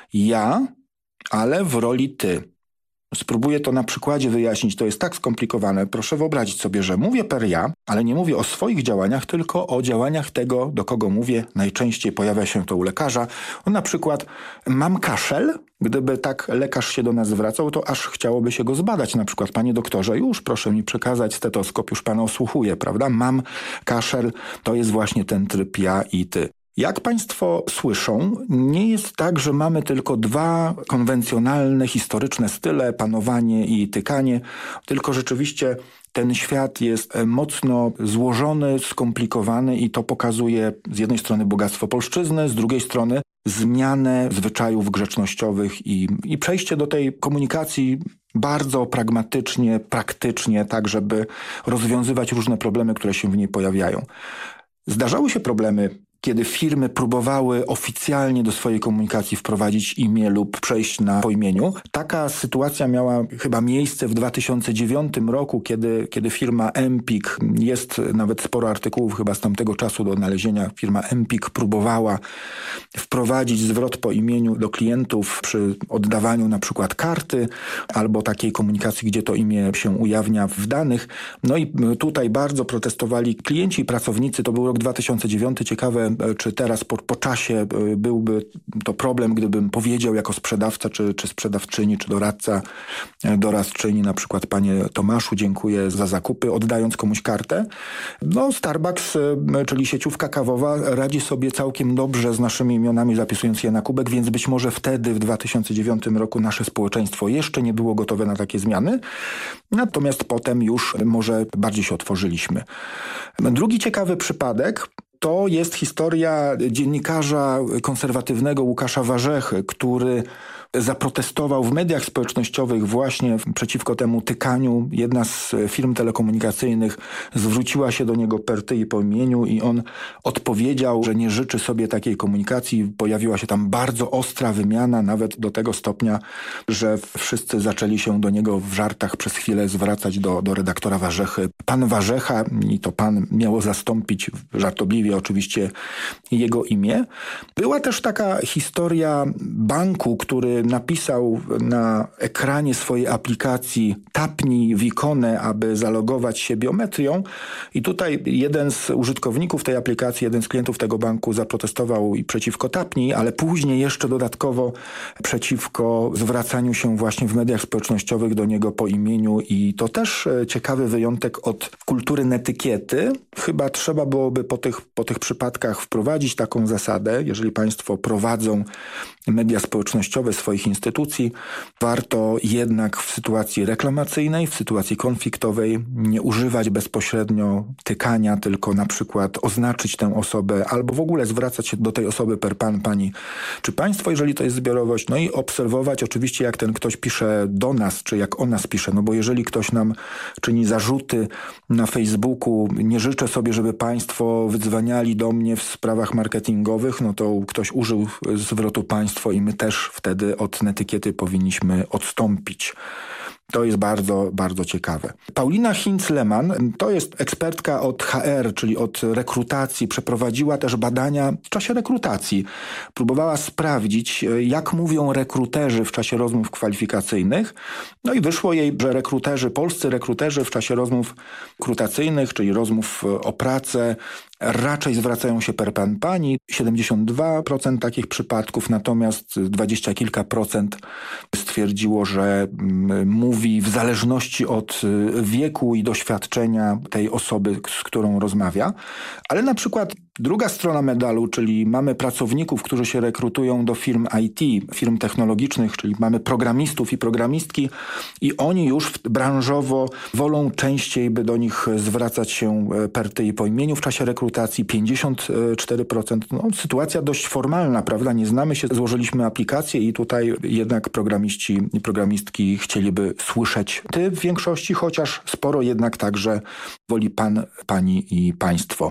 ja, ale w roli ty. Spróbuję to na przykładzie wyjaśnić, to jest tak skomplikowane. Proszę wyobrazić sobie, że mówię per ja, ale nie mówię o swoich działaniach, tylko o działaniach tego, do kogo mówię. Najczęściej pojawia się to u lekarza. Na przykład: mam kaszel. Gdyby tak lekarz się do nas zwracał, to aż chciałoby się go zbadać. Na przykład: panie doktorze, już proszę mi przekazać stetoskop, już pana osłuchuję, prawda? Mam kaszel, to jest właśnie ten tryb ja i ty. Jak państwo słyszą, nie jest tak, że mamy tylko 2 konwencjonalne, historyczne style, panowanie i tykanie, tylko rzeczywiście ten świat jest mocno złożony, skomplikowany i to pokazuje z jednej strony bogactwo polszczyzny, z drugiej strony zmianę zwyczajów grzecznościowych i przejście do tej komunikacji bardzo pragmatycznie, praktycznie, tak żeby rozwiązywać różne problemy, które się w niej pojawiają. Zdarzały się problemy, kiedy firmy próbowały oficjalnie do swojej komunikacji wprowadzić imię lub przejść na po imieniu. Taka sytuacja miała chyba miejsce w 2009 roku, kiedy firma Empik, jest nawet sporo artykułów chyba z tamtego czasu do odnalezienia, firma Empik próbowała wprowadzić zwrot po imieniu do klientów przy oddawaniu na przykład karty albo takiej komunikacji, gdzie to imię się ujawnia w danych. No i tutaj bardzo protestowali klienci i pracownicy. To był rok 2009. Ciekawe, czy teraz po czasie byłby to problem, gdybym powiedział jako sprzedawca, czy sprzedawczyni, czy doradczyni, na przykład: panie Tomaszu, dziękuję za zakupy, oddając komuś kartę. No, Starbucks, czyli sieciówka kawowa, radzi sobie całkiem dobrze z naszymi imionami, zapisując je na kubek, więc być może wtedy w 2009 roku nasze społeczeństwo jeszcze nie było gotowe na takie zmiany, natomiast potem już może bardziej się otworzyliśmy. Drugi ciekawy przypadek to jest historia dziennikarza konserwatywnego Łukasza Warzechy, który zaprotestował w mediach społecznościowych właśnie przeciwko temu tykaniu. Jedna z firm telekomunikacyjnych zwróciła się do niego per ty i po imieniu i on odpowiedział, że nie życzy sobie takiej komunikacji. Pojawiła się tam bardzo ostra wymiana, nawet do tego stopnia, że wszyscy zaczęli się do niego w żartach przez chwilę zwracać do redaktora Warzechy. Pan Warzecha, i to pan miało zastąpić żartobliwie oczywiście jego imię. Była też taka historia banku, który napisał na ekranie swojej aplikacji tapnij w ikonę, aby zalogować się biometrią i tutaj jeden z użytkowników tej aplikacji, jeden z klientów tego banku zaprotestował i przeciwko tapnij, ale później jeszcze dodatkowo przeciwko zwracaniu się właśnie w mediach społecznościowych do niego po imieniu i to też ciekawy wyjątek od kultury netykiety. Chyba trzeba byłoby po tych przypadkach wprowadzić taką zasadę, jeżeli państwo prowadzą media społecznościowe swoich instytucji, warto jednak w sytuacji reklamacyjnej, w sytuacji konfliktowej nie używać bezpośrednio tykania, tylko na przykład oznaczyć tę osobę albo w ogóle zwracać się do tej osoby per pan, pani czy państwo, jeżeli to jest zbiorowość, no i obserwować oczywiście jak ten ktoś pisze do nas, czy jak o nas pisze, no bo jeżeli ktoś nam czyni zarzuty na Facebooku, nie życzę sobie, żeby państwo wydzwaniali do mnie w sprawach marketingowych, no to ktoś użył zwrotu państwo i my też wtedy od netykiety powinniśmy odstąpić. To jest bardzo, bardzo ciekawe. Paulina Hinz-Lehmann to jest ekspertka od HR, czyli od rekrutacji. Przeprowadziła też badania w czasie rekrutacji. Próbowała sprawdzić, jak mówią rekruterzy w czasie rozmów kwalifikacyjnych. No i wyszło jej, że polscy rekruterzy w czasie rozmów rekrutacyjnych, czyli rozmów o pracę, raczej zwracają się per pan, pani. 72% takich przypadków, natomiast 20 kilka procent stwierdziło, że mówi w zależności od wieku i doświadczenia tej osoby, z którą rozmawia. Ale na przykład druga strona medalu, czyli mamy pracowników, którzy się rekrutują do firm IT, firm technologicznych, czyli mamy programistów i programistki i oni już branżowo wolą częściej, by do nich zwracać się per ty i po imieniu w czasie rekrutacji. 54%. No, sytuacja dość formalna, prawda? Nie znamy się, złożyliśmy aplikację i tutaj jednak programiści i programistki chcieliby słyszeć ty w większości, chociaż sporo jednak także woli pan, pani i państwo.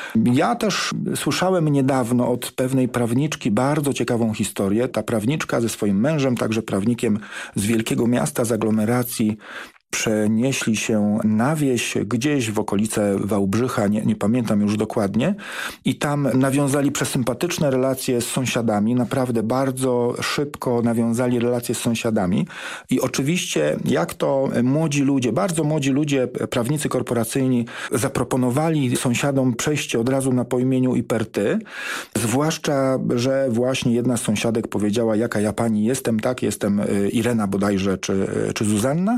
Ja też słyszałem niedawno od pewnej prawniczki bardzo ciekawą historię. Ta prawniczka ze swoim mężem, także prawnikiem z wielkiego miasta, z aglomeracji, przenieśli się na wieś, gdzieś w okolice Wałbrzycha, nie pamiętam już dokładnie, i tam nawiązali przesympatyczne relacje z sąsiadami, naprawdę bardzo szybko nawiązali relacje z sąsiadami i oczywiście jak to bardzo młodzi ludzie, prawnicy korporacyjni zaproponowali sąsiadom przejście od razu na po imieniu i per ty, zwłaszcza, że właśnie jedna z sąsiadek powiedziała, jaka ja pani jestem, tak, jestem Irena bodajże, czy Zuzanna.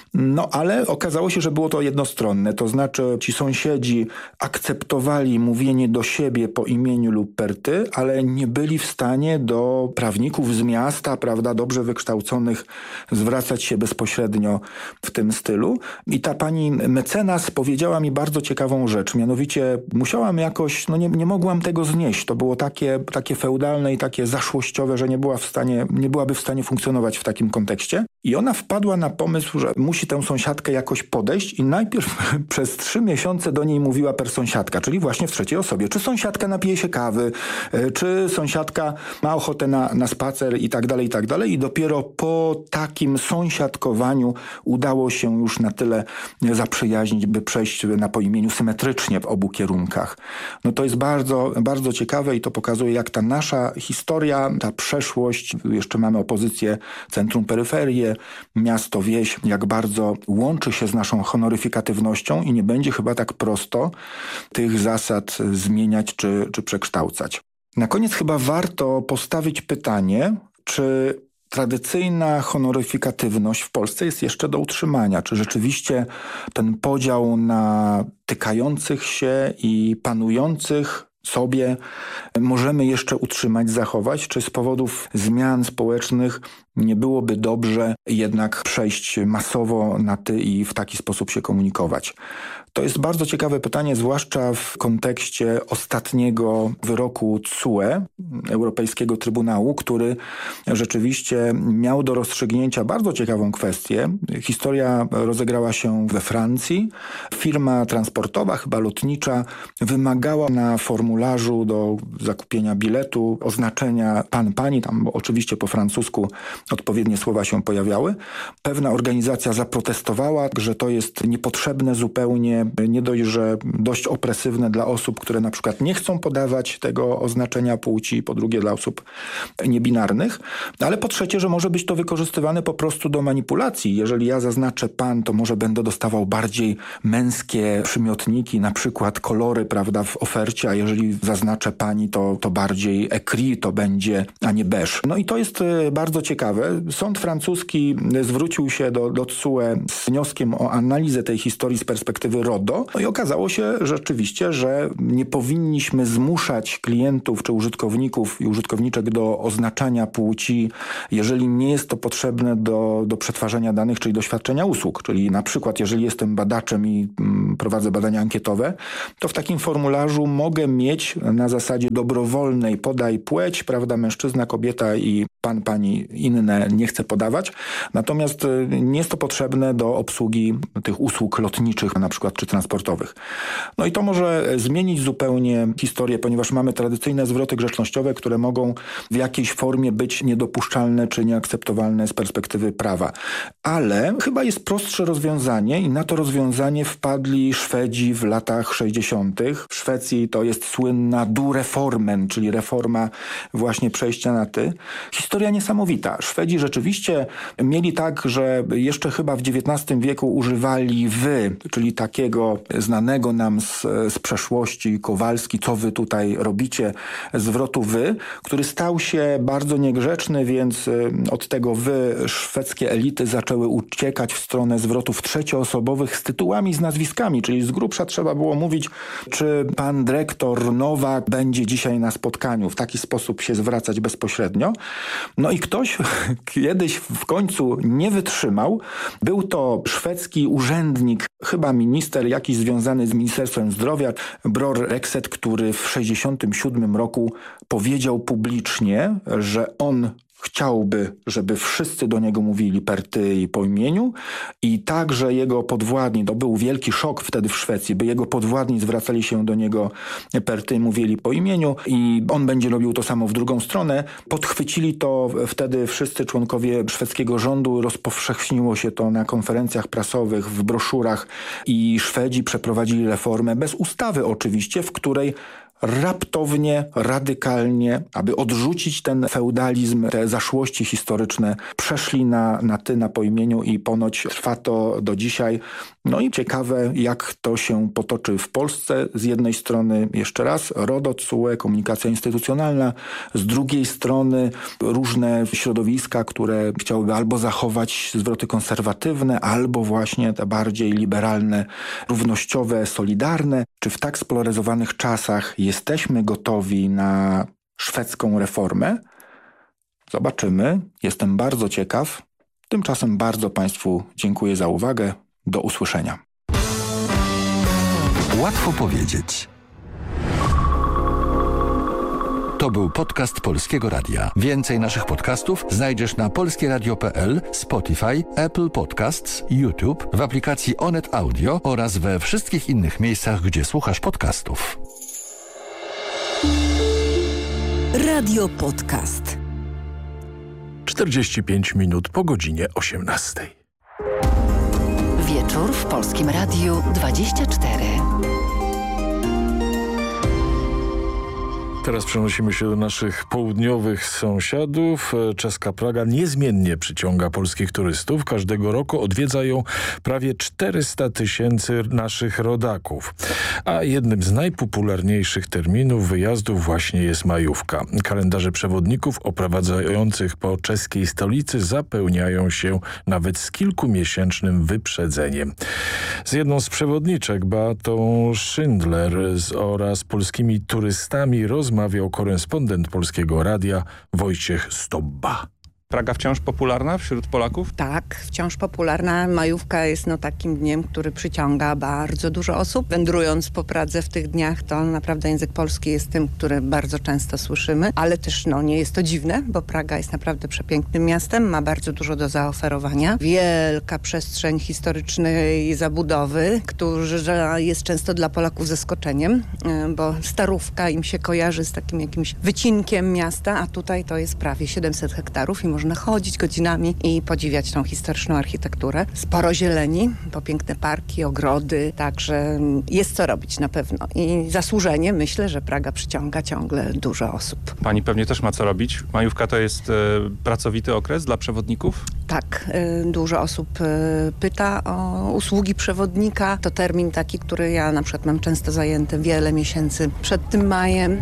No ale okazało się, że było to jednostronne, to znaczy ci sąsiedzi akceptowali mówienie do siebie po imieniu lub per ty, ale nie byli w stanie do prawników z miasta, prawda, dobrze wykształconych, zwracać się bezpośrednio w tym stylu. I ta pani mecenas powiedziała mi bardzo ciekawą rzecz, mianowicie musiałam jakoś, nie mogłam tego znieść, to było takie feudalne i takie zaszłościowe, że nie byłaby w stanie funkcjonować w takim kontekście. I ona wpadła na pomysł, że musi tę sąsiadkę jakoś podejść i najpierw przez 3 miesiące do niej mówiła per sąsiadka, czyli właśnie w trzeciej osobie. Czy sąsiadka napije się kawy, czy sąsiadka ma ochotę na spacer i tak dalej. I dopiero po takim sąsiadkowaniu udało się już na tyle zaprzyjaźnić, by przejść na po imieniu symetrycznie w obu kierunkach. No to jest bardzo, bardzo ciekawe i to pokazuje, jak ta nasza historia, ta przeszłość, jeszcze mamy opozycję centrum-peryferię, miasto, wieś, jak bardzo łączy się z naszą honoryfikatywnością i nie będzie chyba tak prosto tych zasad zmieniać czy przekształcać. Na koniec chyba warto postawić pytanie, czy tradycyjna honoryfikatywność w Polsce jest jeszcze do utrzymania? Czy rzeczywiście ten podział na tykających się i panujących sobie możemy jeszcze utrzymać, zachować, czy z powodów zmian społecznych nie byłoby dobrze jednak przejść masowo na ty i w taki sposób się komunikować? To jest bardzo ciekawe pytanie, zwłaszcza w kontekście ostatniego wyroku TSUE, Europejskiego Trybunału, który rzeczywiście miał do rozstrzygnięcia bardzo ciekawą kwestię. Historia rozegrała się we Francji. Firma transportowa, chyba lotnicza, wymagała na formularzu do zakupienia biletu oznaczenia pan, pani, tam oczywiście po francusku odpowiednie słowa się pojawiały. Pewna organizacja zaprotestowała, że to jest niepotrzebne zupełnie, nie dość, że dość opresywne dla osób, które na przykład nie chcą podawać tego oznaczenia płci, po drugie dla osób niebinarnych, ale po trzecie, że może być to wykorzystywane po prostu do manipulacji. Jeżeli ja zaznaczę pan, to może będę dostawał bardziej męskie przymiotniki, na przykład kolory, prawda, w ofercie, a jeżeli zaznaczę pani, to bardziej écrit to będzie, a nie beige. No i to jest bardzo ciekawe. Sąd francuski zwrócił się do TSUE z wnioskiem o analizę tej historii z perspektywy RODO. No i okazało się rzeczywiście, że nie powinniśmy zmuszać klientów czy użytkowników i użytkowniczek do oznaczania płci, jeżeli nie jest to potrzebne do przetwarzania danych, czyli do świadczenia usług. Czyli na przykład, jeżeli jestem badaczem i prowadzę badania ankietowe, to w takim formularzu mogę mieć na zasadzie dobrowolnej podaj płeć, prawda, mężczyzna, kobieta i pan, pani, inne nie chcę podawać. Natomiast nie jest to potrzebne do obsługi tych usług lotniczych, na przykład, czy transportowych. No i to może zmienić zupełnie historię, ponieważ mamy tradycyjne zwroty grzecznościowe, które mogą w jakiejś formie być niedopuszczalne czy nieakceptowalne z perspektywy prawa. Ale chyba jest prostsze rozwiązanie i na to rozwiązanie wpadli Szwedzi w latach 60. W Szwecji to jest słynna du reformen, czyli reforma właśnie przejścia na ty. Historia niesamowita. Szwedzi rzeczywiście mieli tak, że jeszcze chyba w XIX wieku używali wy, czyli takiego znanego nam z przeszłości, Kowalski, co wy tutaj robicie, zwrotu wy, który stał się bardzo niegrzeczny, więc od tego wy szwedzkie elity zaczęły uciekać w stronę zwrotów trzecioosobowych z tytułami, z nazwiskami, czyli z grubsza trzeba było mówić, czy pan dyrektor Nowak będzie dzisiaj na spotkaniu. W taki sposób się zwracać bezpośrednio. No i ktoś kiedyś w końcu nie wytrzymał. Był to szwedzki urzędnik, chyba minister jakiś związany z Ministerstwem Zdrowia, Bror Rexed, który w 1967 roku powiedział publicznie, że on chciałby, żeby wszyscy do niego mówili per ty i po imieniu i także jego podwładni, to był wielki szok wtedy w Szwecji, by jego podwładni zwracali się do niego per ty, mówili po imieniu i on będzie robił to samo w drugą stronę. Podchwycili to wtedy wszyscy członkowie szwedzkiego rządu, rozpowszechniło się to na konferencjach prasowych, w broszurach i Szwedzi przeprowadzili reformę bez ustawy oczywiście, w której raptownie, radykalnie, aby odrzucić ten feudalizm, te zaszłości historyczne, przeszli na ty, na po imieniu i ponoć trwa to do dzisiaj. No i ciekawe, jak to się potoczy w Polsce. Z jednej strony, jeszcze raz, RODO, TSUE, komunikacja instytucjonalna, z drugiej strony różne środowiska, które chciałyby albo zachować zwroty konserwatywne, albo właśnie te bardziej liberalne, równościowe, solidarne. Czy w tak spolaryzowanych czasach jesteśmy gotowi na szwedzką reformę? Zobaczymy. Jestem bardzo ciekaw. Tymczasem bardzo Państwu dziękuję za uwagę. Do usłyszenia. Łatwo powiedzieć. To był podcast Polskiego Radia. Więcej naszych podcastów znajdziesz na polskieradio.pl, Spotify, Apple Podcasts, YouTube, w aplikacji Onet Audio oraz we wszystkich innych miejscach, gdzie słuchasz podcastów. Radio Podcast. 45 minut po godzinie 18. Wieczór w Polskim Radiu 24. Teraz przenosimy się do naszych południowych sąsiadów. Czeska Praga niezmiennie przyciąga polskich turystów. Każdego roku odwiedza ją prawie 400 000 naszych rodaków. A jednym z najpopularniejszych terminów wyjazdów właśnie jest majówka. Kalendarze przewodników oprowadzających po czeskiej stolicy zapełniają się nawet z kilkumiesięcznym wyprzedzeniem. Z jedną z przewodniczek, Beatą Schindler, oraz polskimi turystami rozmawiał korespondent Polskiego Radia Wojciech Stobba. Praga wciąż popularna wśród Polaków? Tak, wciąż popularna. Majówka jest takim dniem, który przyciąga bardzo dużo osób. Wędrując po Pradze w tych dniach, to naprawdę język polski jest tym, który bardzo często słyszymy, ale też nie jest to dziwne, bo Praga jest naprawdę przepięknym miastem, ma bardzo dużo do zaoferowania. Wielka przestrzeń historycznej zabudowy, która jest często dla Polaków zaskoczeniem, bo Starówka im się kojarzy z takim jakimś wycinkiem miasta, a tutaj to jest prawie 700 hektarów i można chodzić godzinami i podziwiać tą historyczną architekturę. Sporo zieleni, bo piękne parki, ogrody, także jest co robić na pewno. I zasłużenie myślę, że Praga przyciąga ciągle dużo osób. Pani pewnie też ma co robić. Majówka to jest pracowity okres dla przewodników? Tak, dużo osób pyta o usługi przewodnika. To termin taki, który ja na przykład mam często zajęty wiele miesięcy przed tym majem.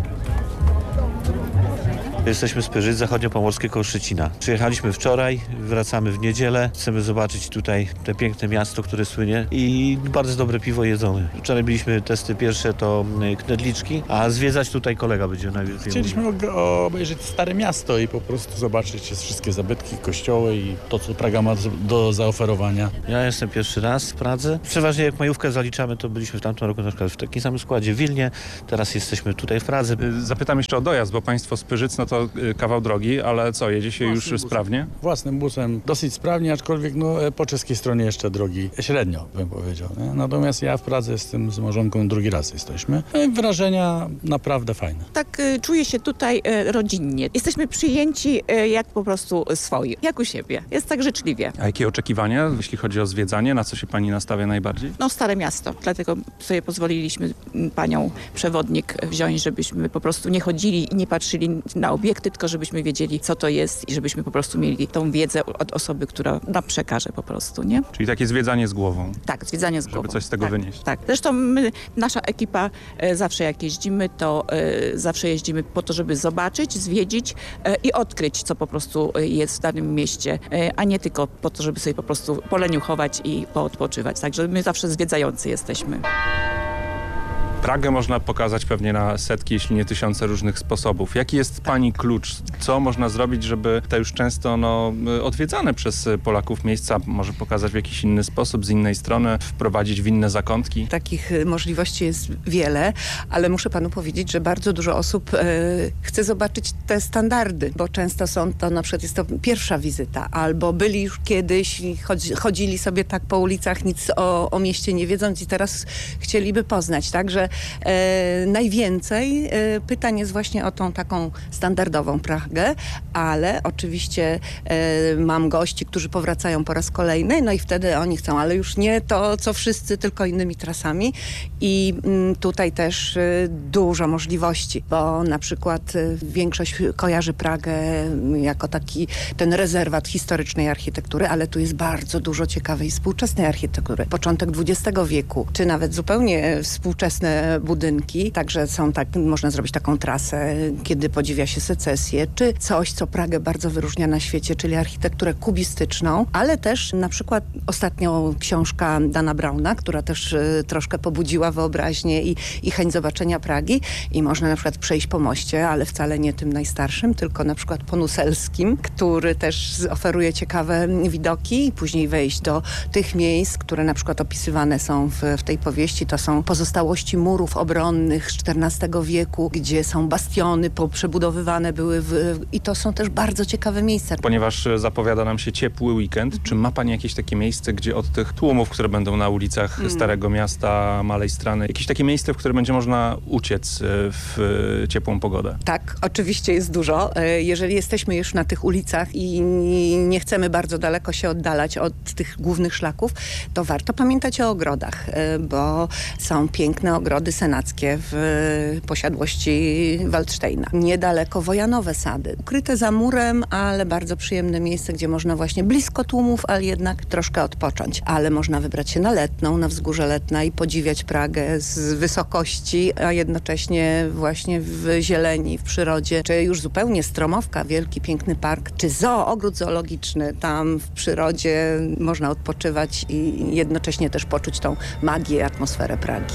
Jesteśmy z Pyrzyc, zachodniopomorskie koło Szczecina. Przyjechaliśmy wczoraj, wracamy w niedzielę. Chcemy zobaczyć tutaj te piękne miasto, które słynie i bardzo dobre piwo jedzone. Wczoraj byliśmy testy pierwsze, to knedliczki, a zwiedzać tutaj kolega będzie najwięcej. Chcieliśmy obejrzeć Stare Miasto i po prostu zobaczyć wszystkie zabytki, kościoły i to, co Praga ma do zaoferowania. Ja jestem pierwszy raz w Pradze. Przeważnie jak majówkę zaliczamy, to byliśmy w tamtym roku na przykład w takim samym składzie w Wilnie. Teraz jesteśmy tutaj w Pradze. Zapytam jeszcze o dojazd, bo państwo z Pyrzyc, to kawał drogi, ale co, jedzie się już sprawnie? Własnym busem dosyć sprawnie, aczkolwiek po czeskiej stronie jeszcze drogi średnio, bym powiedział. Nie? Natomiast ja w Pradze jestem z małżonką, drugi raz jesteśmy. Wrażenia naprawdę fajne. Tak czuję się tutaj rodzinnie. Jesteśmy przyjęci jak po prostu swoi, jak u siebie. Jest tak życzliwie. A jakie oczekiwania, jeśli chodzi o zwiedzanie? Na co się pani nastawia najbardziej? Stare miasto. Dlatego sobie pozwoliliśmy panią przewodnik wziąć, żebyśmy po prostu nie chodzili i nie patrzyli na obiekty, tylko żebyśmy wiedzieli, co to jest i żebyśmy po prostu mieli tą wiedzę od osoby, która nam przekaże po prostu, nie? Czyli takie zwiedzanie z głową. Tak, zwiedzanie z głową. Żeby coś z tego wynieść. Tak. Zresztą nasza ekipa zawsze jak jeździmy, to zawsze jeździmy po to, żeby zobaczyć, zwiedzić i odkryć, co po prostu jest w danym mieście, a nie tylko po to, żeby sobie po prostu poleniuchować i poodpoczywać. Także my zawsze zwiedzający jesteśmy. Pragę można pokazać pewnie na setki, jeśli nie tysiące różnych sposobów. Jaki jest pani klucz? Co można zrobić, żeby te już często odwiedzane przez Polaków miejsca może pokazać w jakiś inny sposób, z innej strony, wprowadzić w inne zakątki? Takich możliwości jest wiele, ale muszę panu powiedzieć, że bardzo dużo osób chce zobaczyć te standardy, bo często są to, na przykład jest to pierwsza wizyta, albo byli już kiedyś i chodzili sobie tak po ulicach, nic o mieście nie wiedząc i teraz chcieliby poznać, także najwięcej pytań jest właśnie o tą taką standardową Pragę, ale oczywiście mam gości, którzy powracają po raz kolejny, i wtedy oni chcą, ale już nie to, co wszyscy, tylko innymi trasami i tutaj też dużo możliwości, bo na przykład większość kojarzy Pragę jako taki ten rezerwat historycznej architektury, ale tu jest bardzo dużo ciekawej współczesnej architektury. Początek XX wieku, czy nawet zupełnie współczesne budynki, także można zrobić taką trasę, kiedy podziwia się secesję, czy coś, co Pragę bardzo wyróżnia na świecie, czyli architekturę kubistyczną, ale też na przykład ostatnio książka Dana Browna, która też troszkę pobudziła wyobraźnię i chęć zobaczenia Pragi i można na przykład przejść po moście, ale wcale nie tym najstarszym, tylko na przykład po Nuselskim, który też oferuje ciekawe widoki i później wejść do tych miejsc, które na przykład opisywane są w tej powieści, to są pozostałości murów obronnych z XIV wieku, gdzie są bastiony, przebudowywane były i to są też bardzo ciekawe miejsca. Ponieważ zapowiada nam się ciepły weekend, czy ma pani jakieś takie miejsce, gdzie od tych tłumów, które będą na ulicach Starego Miasta, Malej Strany, jakieś takie miejsce, w które będzie można uciec w ciepłą pogodę? Tak, oczywiście jest dużo. Jeżeli jesteśmy już na tych ulicach i nie chcemy bardzo daleko się oddalać od tych głównych szlaków, to warto pamiętać o ogrodach, bo są piękne ogrody senackie w posiadłości Waldsteina. Niedaleko Wojanowe Sady. Ukryte za murem, ale bardzo przyjemne miejsce, gdzie można właśnie blisko tłumów, ale jednak troszkę odpocząć. Ale można wybrać się na Letną, na wzgórze Letna i podziwiać Pragę z wysokości, a jednocześnie właśnie w zieleni, w przyrodzie, czy już zupełnie Stromowka, wielki, piękny park, czy ogród zoologiczny. Tam w przyrodzie można odpoczywać i jednocześnie też poczuć tą magię, atmosferę Pragi.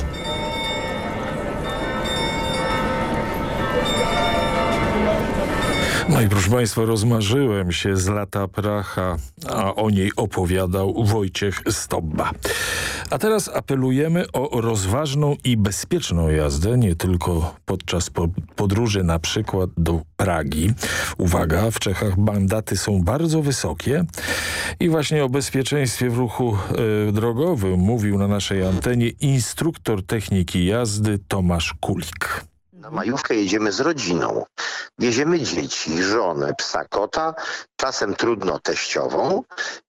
No i proszę Państwa, rozmarzyłem się z lata pracha, a o niej opowiadał Wojciech Stobba. A teraz apelujemy o rozważną i bezpieczną jazdę, nie tylko podczas podróży na przykład do Pragi. Uwaga, w Czechach mandaty są bardzo wysokie i właśnie o bezpieczeństwie w ruchu drogowym mówił na naszej antenie instruktor techniki jazdy Tomasz Kulik. Na majówkę jedziemy z rodziną. Wieziemy dzieci, żonę, psa, kota, czasem trudno teściową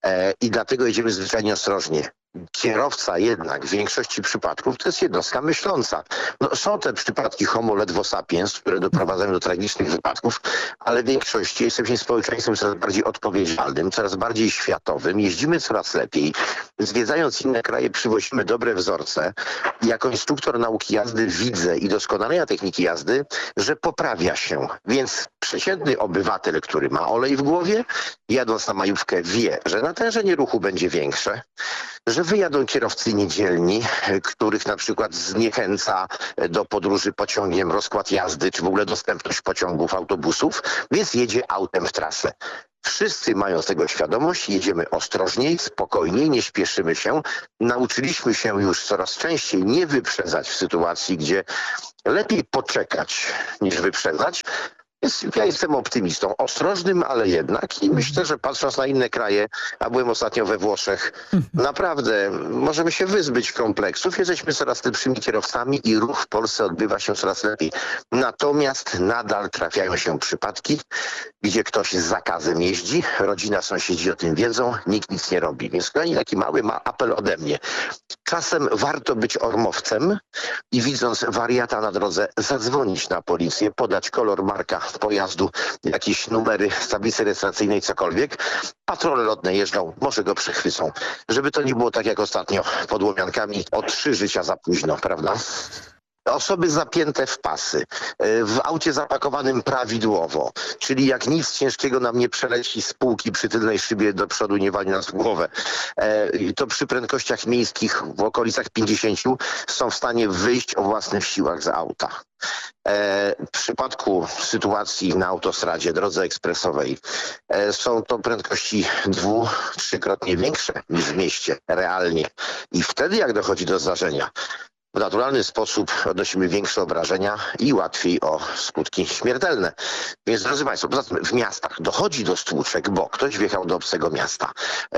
i dlatego jedziemy zwyczajnie ostrożnie. Kierowca jednak w większości przypadków to jest jednostka myśląca. No, są te przypadki homo ledwo sapiens, które doprowadzają do tragicznych wypadków, ale w większości jesteśmy społeczeństwem coraz bardziej odpowiedzialnym, coraz bardziej światowym, jeździmy coraz lepiej. Zwiedzając inne kraje przywozimy dobre wzorce. Jako instruktor nauki jazdy widzę i doskonalenia techniki jazdy, że poprawia się. Więc przeciętny obywatel, który ma olej w głowie, jadąc na majówkę wie, że natężenie ruchu będzie większe, że wyjadą kierowcy niedzielni, których na przykład zniechęca do podróży pociągiem rozkład jazdy, czy w ogóle dostępność pociągów, autobusów, więc jedzie autem w trasę. Wszyscy mają z tego świadomość, jedziemy ostrożniej, spokojniej, nie śpieszymy się. Nauczyliśmy się już coraz częściej nie wyprzedzać w sytuacji, gdzie lepiej poczekać niż wyprzedzać. Ja jestem optymistą, ostrożnym, ale jednak i myślę, że patrząc na inne kraje, a byłem ostatnio we Włoszech, naprawdę możemy się wyzbyć kompleksów, jesteśmy coraz lepszymi kierowcami i ruch w Polsce odbywa się coraz lepiej. Natomiast nadal trafiają się przypadki, gdzie ktoś z zakazem jeździ, rodzina, sąsiedzi o tym wiedzą, nikt nic nie robi. Więc kochani, taki mały apel ode mnie. Czasem warto być ormowcem i widząc wariata na drodze zadzwonić na policję, podać kolor, marka pojazdu, jakieś numery z tablicy rejestracyjnej, cokolwiek. Patrole lotne jeżdżą, może go przechwycą. Żeby to nie było tak jak ostatnio pod Łomiankami, o 3 życia za późno, prawda? Osoby zapięte w pasy, w aucie zapakowanym prawidłowo, czyli jak nic ciężkiego nam nie przeleci z półki przy tylnej szybie do przodu, nie wali nas w głowę, to przy prędkościach miejskich w okolicach 50 są w stanie wyjść o własnych siłach z auta. W przypadku sytuacji na autostradzie, drodze ekspresowej są to prędkości 2-3-krotnie większe niż w mieście, realnie. I wtedy jak dochodzi do zdarzenia, w naturalny sposób odnosimy większe obrażenia i łatwiej o skutki śmiertelne. Więc drodzy Państwo, poza tym w miastach dochodzi do stłuczek, bo ktoś wjechał do obcego miasta,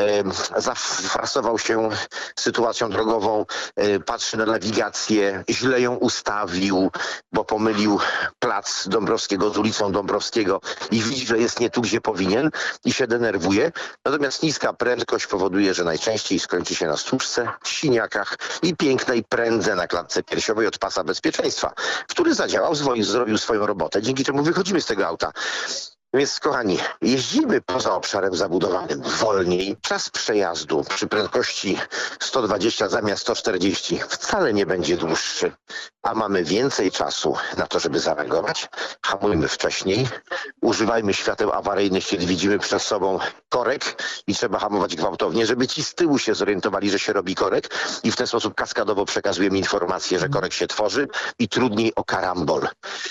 zafrasował się sytuacją drogową, patrzy na nawigację, źle ją ustawił, bo pomylił plac Dąbrowskiego z ulicą Dąbrowskiego i widzi, że jest nie tu, gdzie powinien i się denerwuje. Natomiast niska prędkość powoduje, że najczęściej skończy się na stłuczce, siniakach i pięknej prędze na klatce piersiowej od pasa bezpieczeństwa, który zadziałał, zrobił swoją robotę, dzięki czemu wychodzimy z tego auta. Więc kochani, jeździmy poza obszarem zabudowanym wolniej. Czas przejazdu przy prędkości 120 zamiast 140 wcale nie będzie dłuższy, a mamy więcej czasu na to, żeby zareagować. Hamujmy wcześniej, używajmy świateł awaryjnych, kiedy widzimy przed sobą korek i trzeba hamować gwałtownie, żeby ci z tyłu się zorientowali, że się robi korek i w ten sposób kaskadowo przekazujemy informację, że korek się tworzy i trudniej o karambol.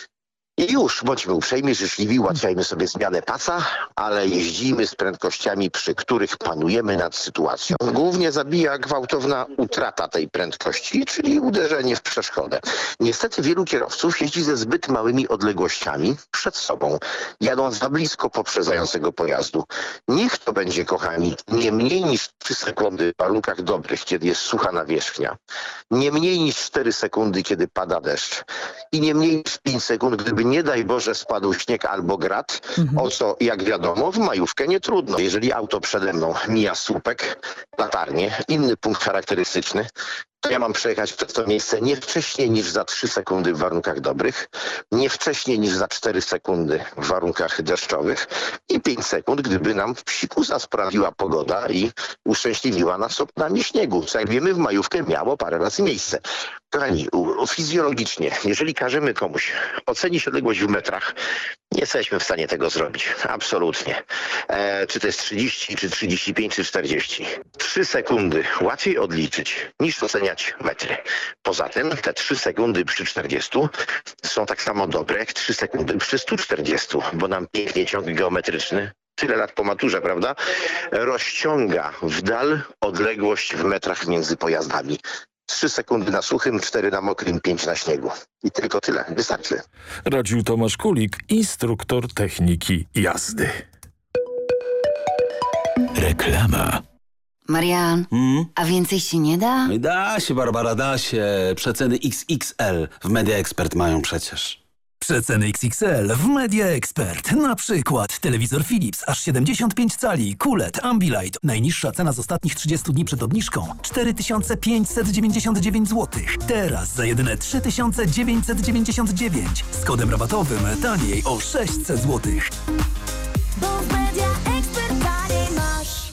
I już, bądźmy uprzejmi, życzliwi, ułatwiajmy sobie zmianę pasa, ale jeździmy z prędkościami, przy których panujemy nad sytuacją. Głównie zabija gwałtowna utrata tej prędkości, czyli uderzenie w przeszkodę. Niestety wielu kierowców jeździ ze zbyt małymi odległościami przed sobą, jadąc za blisko poprzedzającego pojazdu. Niech to będzie, kochani, nie mniej niż 3 sekundy w warunkach dobrych, kiedy jest sucha nawierzchnia, nie mniej niż 4 sekundy, kiedy pada deszcz i nie mniej niż 5 sekund, gdyby nie daj Boże spadł śnieg albo grad, o co jak wiadomo w majówkę nie trudno. Jeżeli auto przede mną mija słupek, latarnię, inny punkt charakterystyczny, to ja mam przejechać przez to miejsce nie wcześniej niż za 3 sekundy w warunkach dobrych, nie wcześniej niż za 4 sekundy w warunkach deszczowych i 5 sekund, gdyby nam psikusa sprawiła pogoda i uszczęśliwiła nas sopnami śniegu, co jak wiemy w majówkę miało parę razy miejsce. Kochani, fizjologicznie, jeżeli każemy komuś ocenić odległość w metrach, jesteśmy w stanie tego zrobić. Absolutnie. Czy to jest 30, czy 35, czy 40. 3 sekundy łatwiej odliczyć niż oceniać metry. Poza tym te 3 sekundy przy 40 są tak samo dobre jak 3 sekundy przy 140, bo nam pięknie ciąg geometryczny, tyle lat po maturze, prawda, rozciąga w dal odległość w metrach między pojazdami. 3 sekundy na suchym, 4 na mokrym, 5 na śniegu. I tylko tyle. Wystarczy. Radził Tomasz Kulik, instruktor techniki jazdy. Reklama. Marian, a więcej się nie da? Da się, Barbara, da się. Przeceny XXL w Media Expert mają przecież. Przeceny XXL w Media Expert. Na przykład telewizor Philips aż 75 cali, QLED, Ambilight. Najniższa cena z ostatnich 30 dni przed obniżką 4599 zł. Teraz za jedyne 3999. Z kodem rabatowym taniej o 600 zł. Bo w Media Expert taniej masz.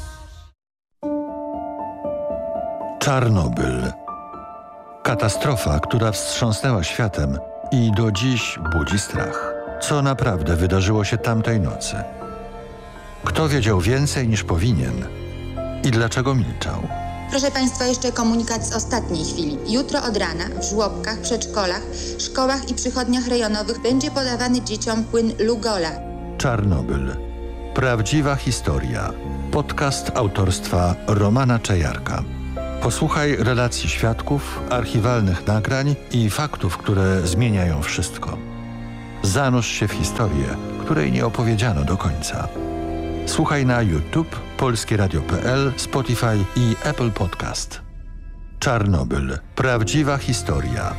Czarnobyl. Katastrofa, która wstrząsnęła światem i do dziś budzi strach. Co naprawdę wydarzyło się tamtej nocy? Kto wiedział więcej niż powinien i dlaczego milczał? Proszę Państwa, jeszcze komunikat z ostatniej chwili. Jutro od rana w żłobkach, przedszkolach, szkołach i przychodniach rejonowych będzie podawany dzieciom płyn Lugola. Czarnobyl. Prawdziwa historia. Podcast autorstwa Romana Czajarka. Posłuchaj relacji świadków, archiwalnych nagrań i faktów, które zmieniają wszystko. Zanurz się w historię, której nie opowiedziano do końca. Słuchaj na YouTube, polskieradio.pl, Spotify i Apple Podcast. Czarnobyl. Prawdziwa historia.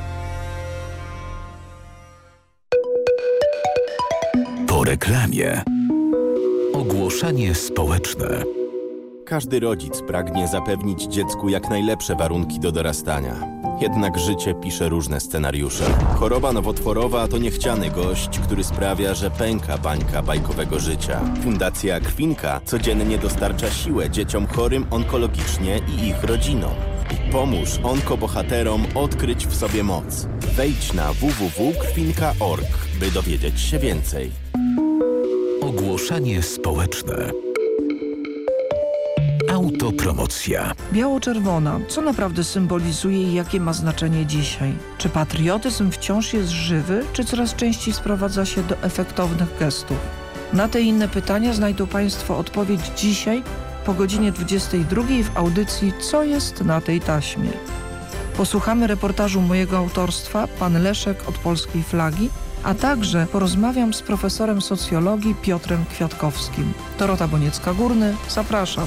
Po reklamie. Ogłoszenie społeczne. Każdy rodzic pragnie zapewnić dziecku jak najlepsze warunki do dorastania. Jednak życie pisze różne scenariusze. Choroba nowotworowa to niechciany gość, który sprawia, że pęka bańka bajkowego życia. Fundacja Krwinka codziennie dostarcza siłę dzieciom chorym onkologicznie i ich rodzinom. Pomóż onkobohaterom odkryć w sobie moc. Wejdź na www.krwinka.org, by dowiedzieć się więcej. Ogłoszenie społeczne. Autopromocja. Biało-czerwona. Co naprawdę symbolizuje i jakie ma znaczenie dzisiaj? Czy patriotyzm wciąż jest żywy, czy coraz częściej sprowadza się do efektownych gestów? Na te i inne pytania znajdą Państwo odpowiedź dzisiaj po godzinie 22 w audycji Co jest na tej taśmie? Posłuchamy reportażu mojego autorstwa, Pan Leszek od Polskiej Flagi, a także porozmawiam z profesorem socjologii Piotrem Kwiatkowskim. Dorota Boniecka-Górny, zapraszam.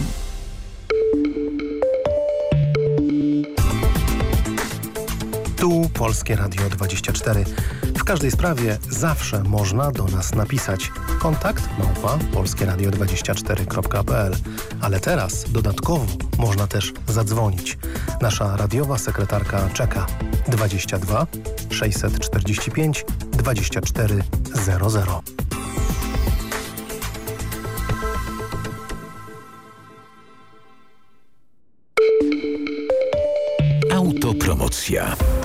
Tu Polskie Radio 24. W każdej sprawie zawsze można do nas napisać. Kontakt @polskieradio24.pl. Ale teraz dodatkowo można też zadzwonić. Nasza radiowa sekretarka czeka. 22 645 2400. Autopromocja.